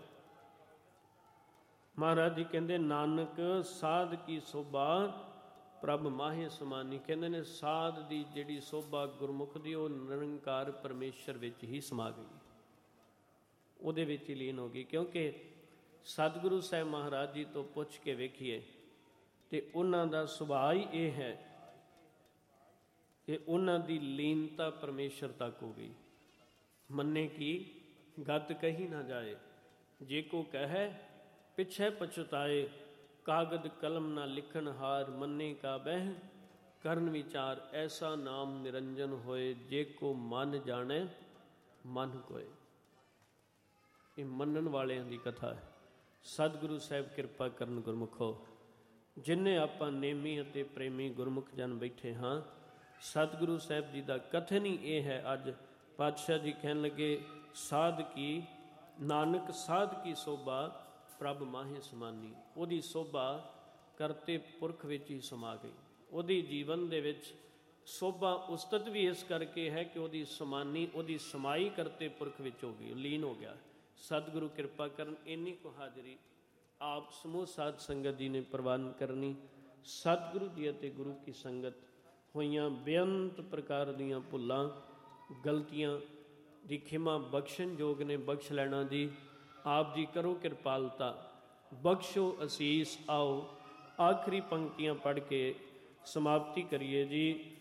ਮਹਾਰਾਜ ਜੀ ਕਹਿੰਦੇ, ਨਾਨਕ ਸਾਧ ਕੀ ਸੋਭਾ ਪ੍ਰਭ ਮਾਹੇ ਸਮਾਨੀ। ਕਹਿੰਦੇ ਨੇ ਸਾਧ ਦੀ ਜਿਹੜੀ ਸੋਭਾ ਗੁਰਮੁਖ ਦੀ, ਉਹ ਨਿਰੰਕਾਰ ਪਰਮੇਸ਼ਰ ਵਿੱਚ ਹੀ ਸਮਾ ਗਈ, ਉਹਦੇ ਵਿੱਚ ਹੀ ਲੀਨ ਹੋ ਗਈ। ਕਿਉਂਕਿ ਸਤਿਗੁਰੂ ਸਾਹਿਬ ਮਹਾਰਾਜ ਜੀ ਤੋਂ ਪੁੱਛ ਕੇ ਵੇਖੀਏ ਤੇ ਉਹਨਾਂ ਦਾ ਸੁਭਾਅ ਹੀ ਇਹ ਹੈ ਕਿ ਉਹਨਾਂ ਦੀ ਲੀਨਤਾ ਪਰਮੇਸ਼ਰ ਤੱਕ ਹੋ ਗਈ। ਮੰਨੇ ਕੀ ਗੱਤ ਕਹੀ ਨਾ ਜਾਏ, ਜੇ ਕੋ ਕਹੈ ਪਿਛੈ ਪਛਤਾਏ। ਕਾਗਦ ਕਲਮ ਨਾ ਲਿਖਣ ਹਾਰ, ਮੰਨੇ ਕਾ ਬਹਿ ਕਰਨ ਵਿਚਾਰ। ਐਸਾ ਨਾਮ ਨਿਰੰਜਨ ਹੋਏ, ਜੇ ਕੋ ਮਨ ਜਾਣੈ ਮਨ ਕੋਏ। ਇਹ ਮੰਨਣ ਵਾਲਿਆਂ ਦੀ ਕਥਾ ਹੈ। ਸਤਿਗੁਰੂ ਸਾਹਿਬ ਕਿਰਪਾ ਕਰਨ ਗੁਰਮੁਖੋ। ਜਿੰਨੇ ਆਪਾਂ ਨੇਮੀ ਅਤੇ ਪ੍ਰੇਮੀ ਗੁਰਮੁਖ ਜਨ ਬੈਠੇ ਹਾਂ, ਸਤਿਗੁਰੂ ਸਾਹਿਬ ਜੀ ਦਾ ਕਥਨ ਹੀ ਇਹ ਹੈ। ਅੱਜ ਪਾਤਸ਼ਾਹ ਜੀ ਕਹਿਣ ਲੱਗੇ, ਸਾਧ ਕੀ ਨਾਨਕ ਸਾਧ ਕੀ ਸੋਭਾ ਪ੍ਰਭ ਮਾਹੇ ਸਮਾਨੀ। ਉਹਦੀ ਸੋਭਾ ਕਰਤੇ ਪੁਰਖ ਵਿੱਚ ਹੀ ਸਮਾ ਗਈ। ਉਹਦੀ ਜੀਵਨ ਦੇ ਵਿੱਚ ਸੋਭਾ ਉਸਤਤ ਵੀ ਇਸ ਕਰਕੇ ਹੈ ਕਿ ਉਹਦੀ ਸਮਾਨੀ, ਉਹਦੀ ਸਮਾਈ ਕਰਤੇ ਪੁਰਖ ਵਿੱਚ ਹੋ ਗਈ, ਲੀਨ ਹੋ ਗਿਆ। ਸਤਿਗੁਰੂ ਕਿਰਪਾ ਕਰਨ। ਇੰਨੀ ਕੁ ਹਾਜ਼ਰੀ ਆਪ ਸਮੂਹ ਸਾਧ ਸੰਗਤ ਜੀ ਨੇ ਪ੍ਰਵਾਨ ਕਰਨੀ। ਸਤਿਗੁਰੂ ਜੀ ਅਤੇ ਗੁਰੂ ਕੀ ਸੰਗਤ ਹੋਈਆਂ ਬੇਅੰਤ ਪ੍ਰਕਾਰ ਦੀਆਂ ਭੁੱਲਾਂ ਗਲਤੀਆਂ ਦੀ ਖਿਮਾ ਬਖਸ਼ਣ ਯੋਗ ਨੇ, ਬਖਸ਼ ਲੈਣਾ ਜੀ। ਆਪ ਜੀ ਕਰੋ ਕਿਰਪਾਲਤਾ, ਬਖਸ਼ੋ ਅਸੀਸ। ਆਓ ਆਖਰੀ ਪੰਕਤੀਆਂ ਪੜ੍ਹ ਕੇ ਸਮਾਪਤੀ ਕਰੀਏ ਜੀ।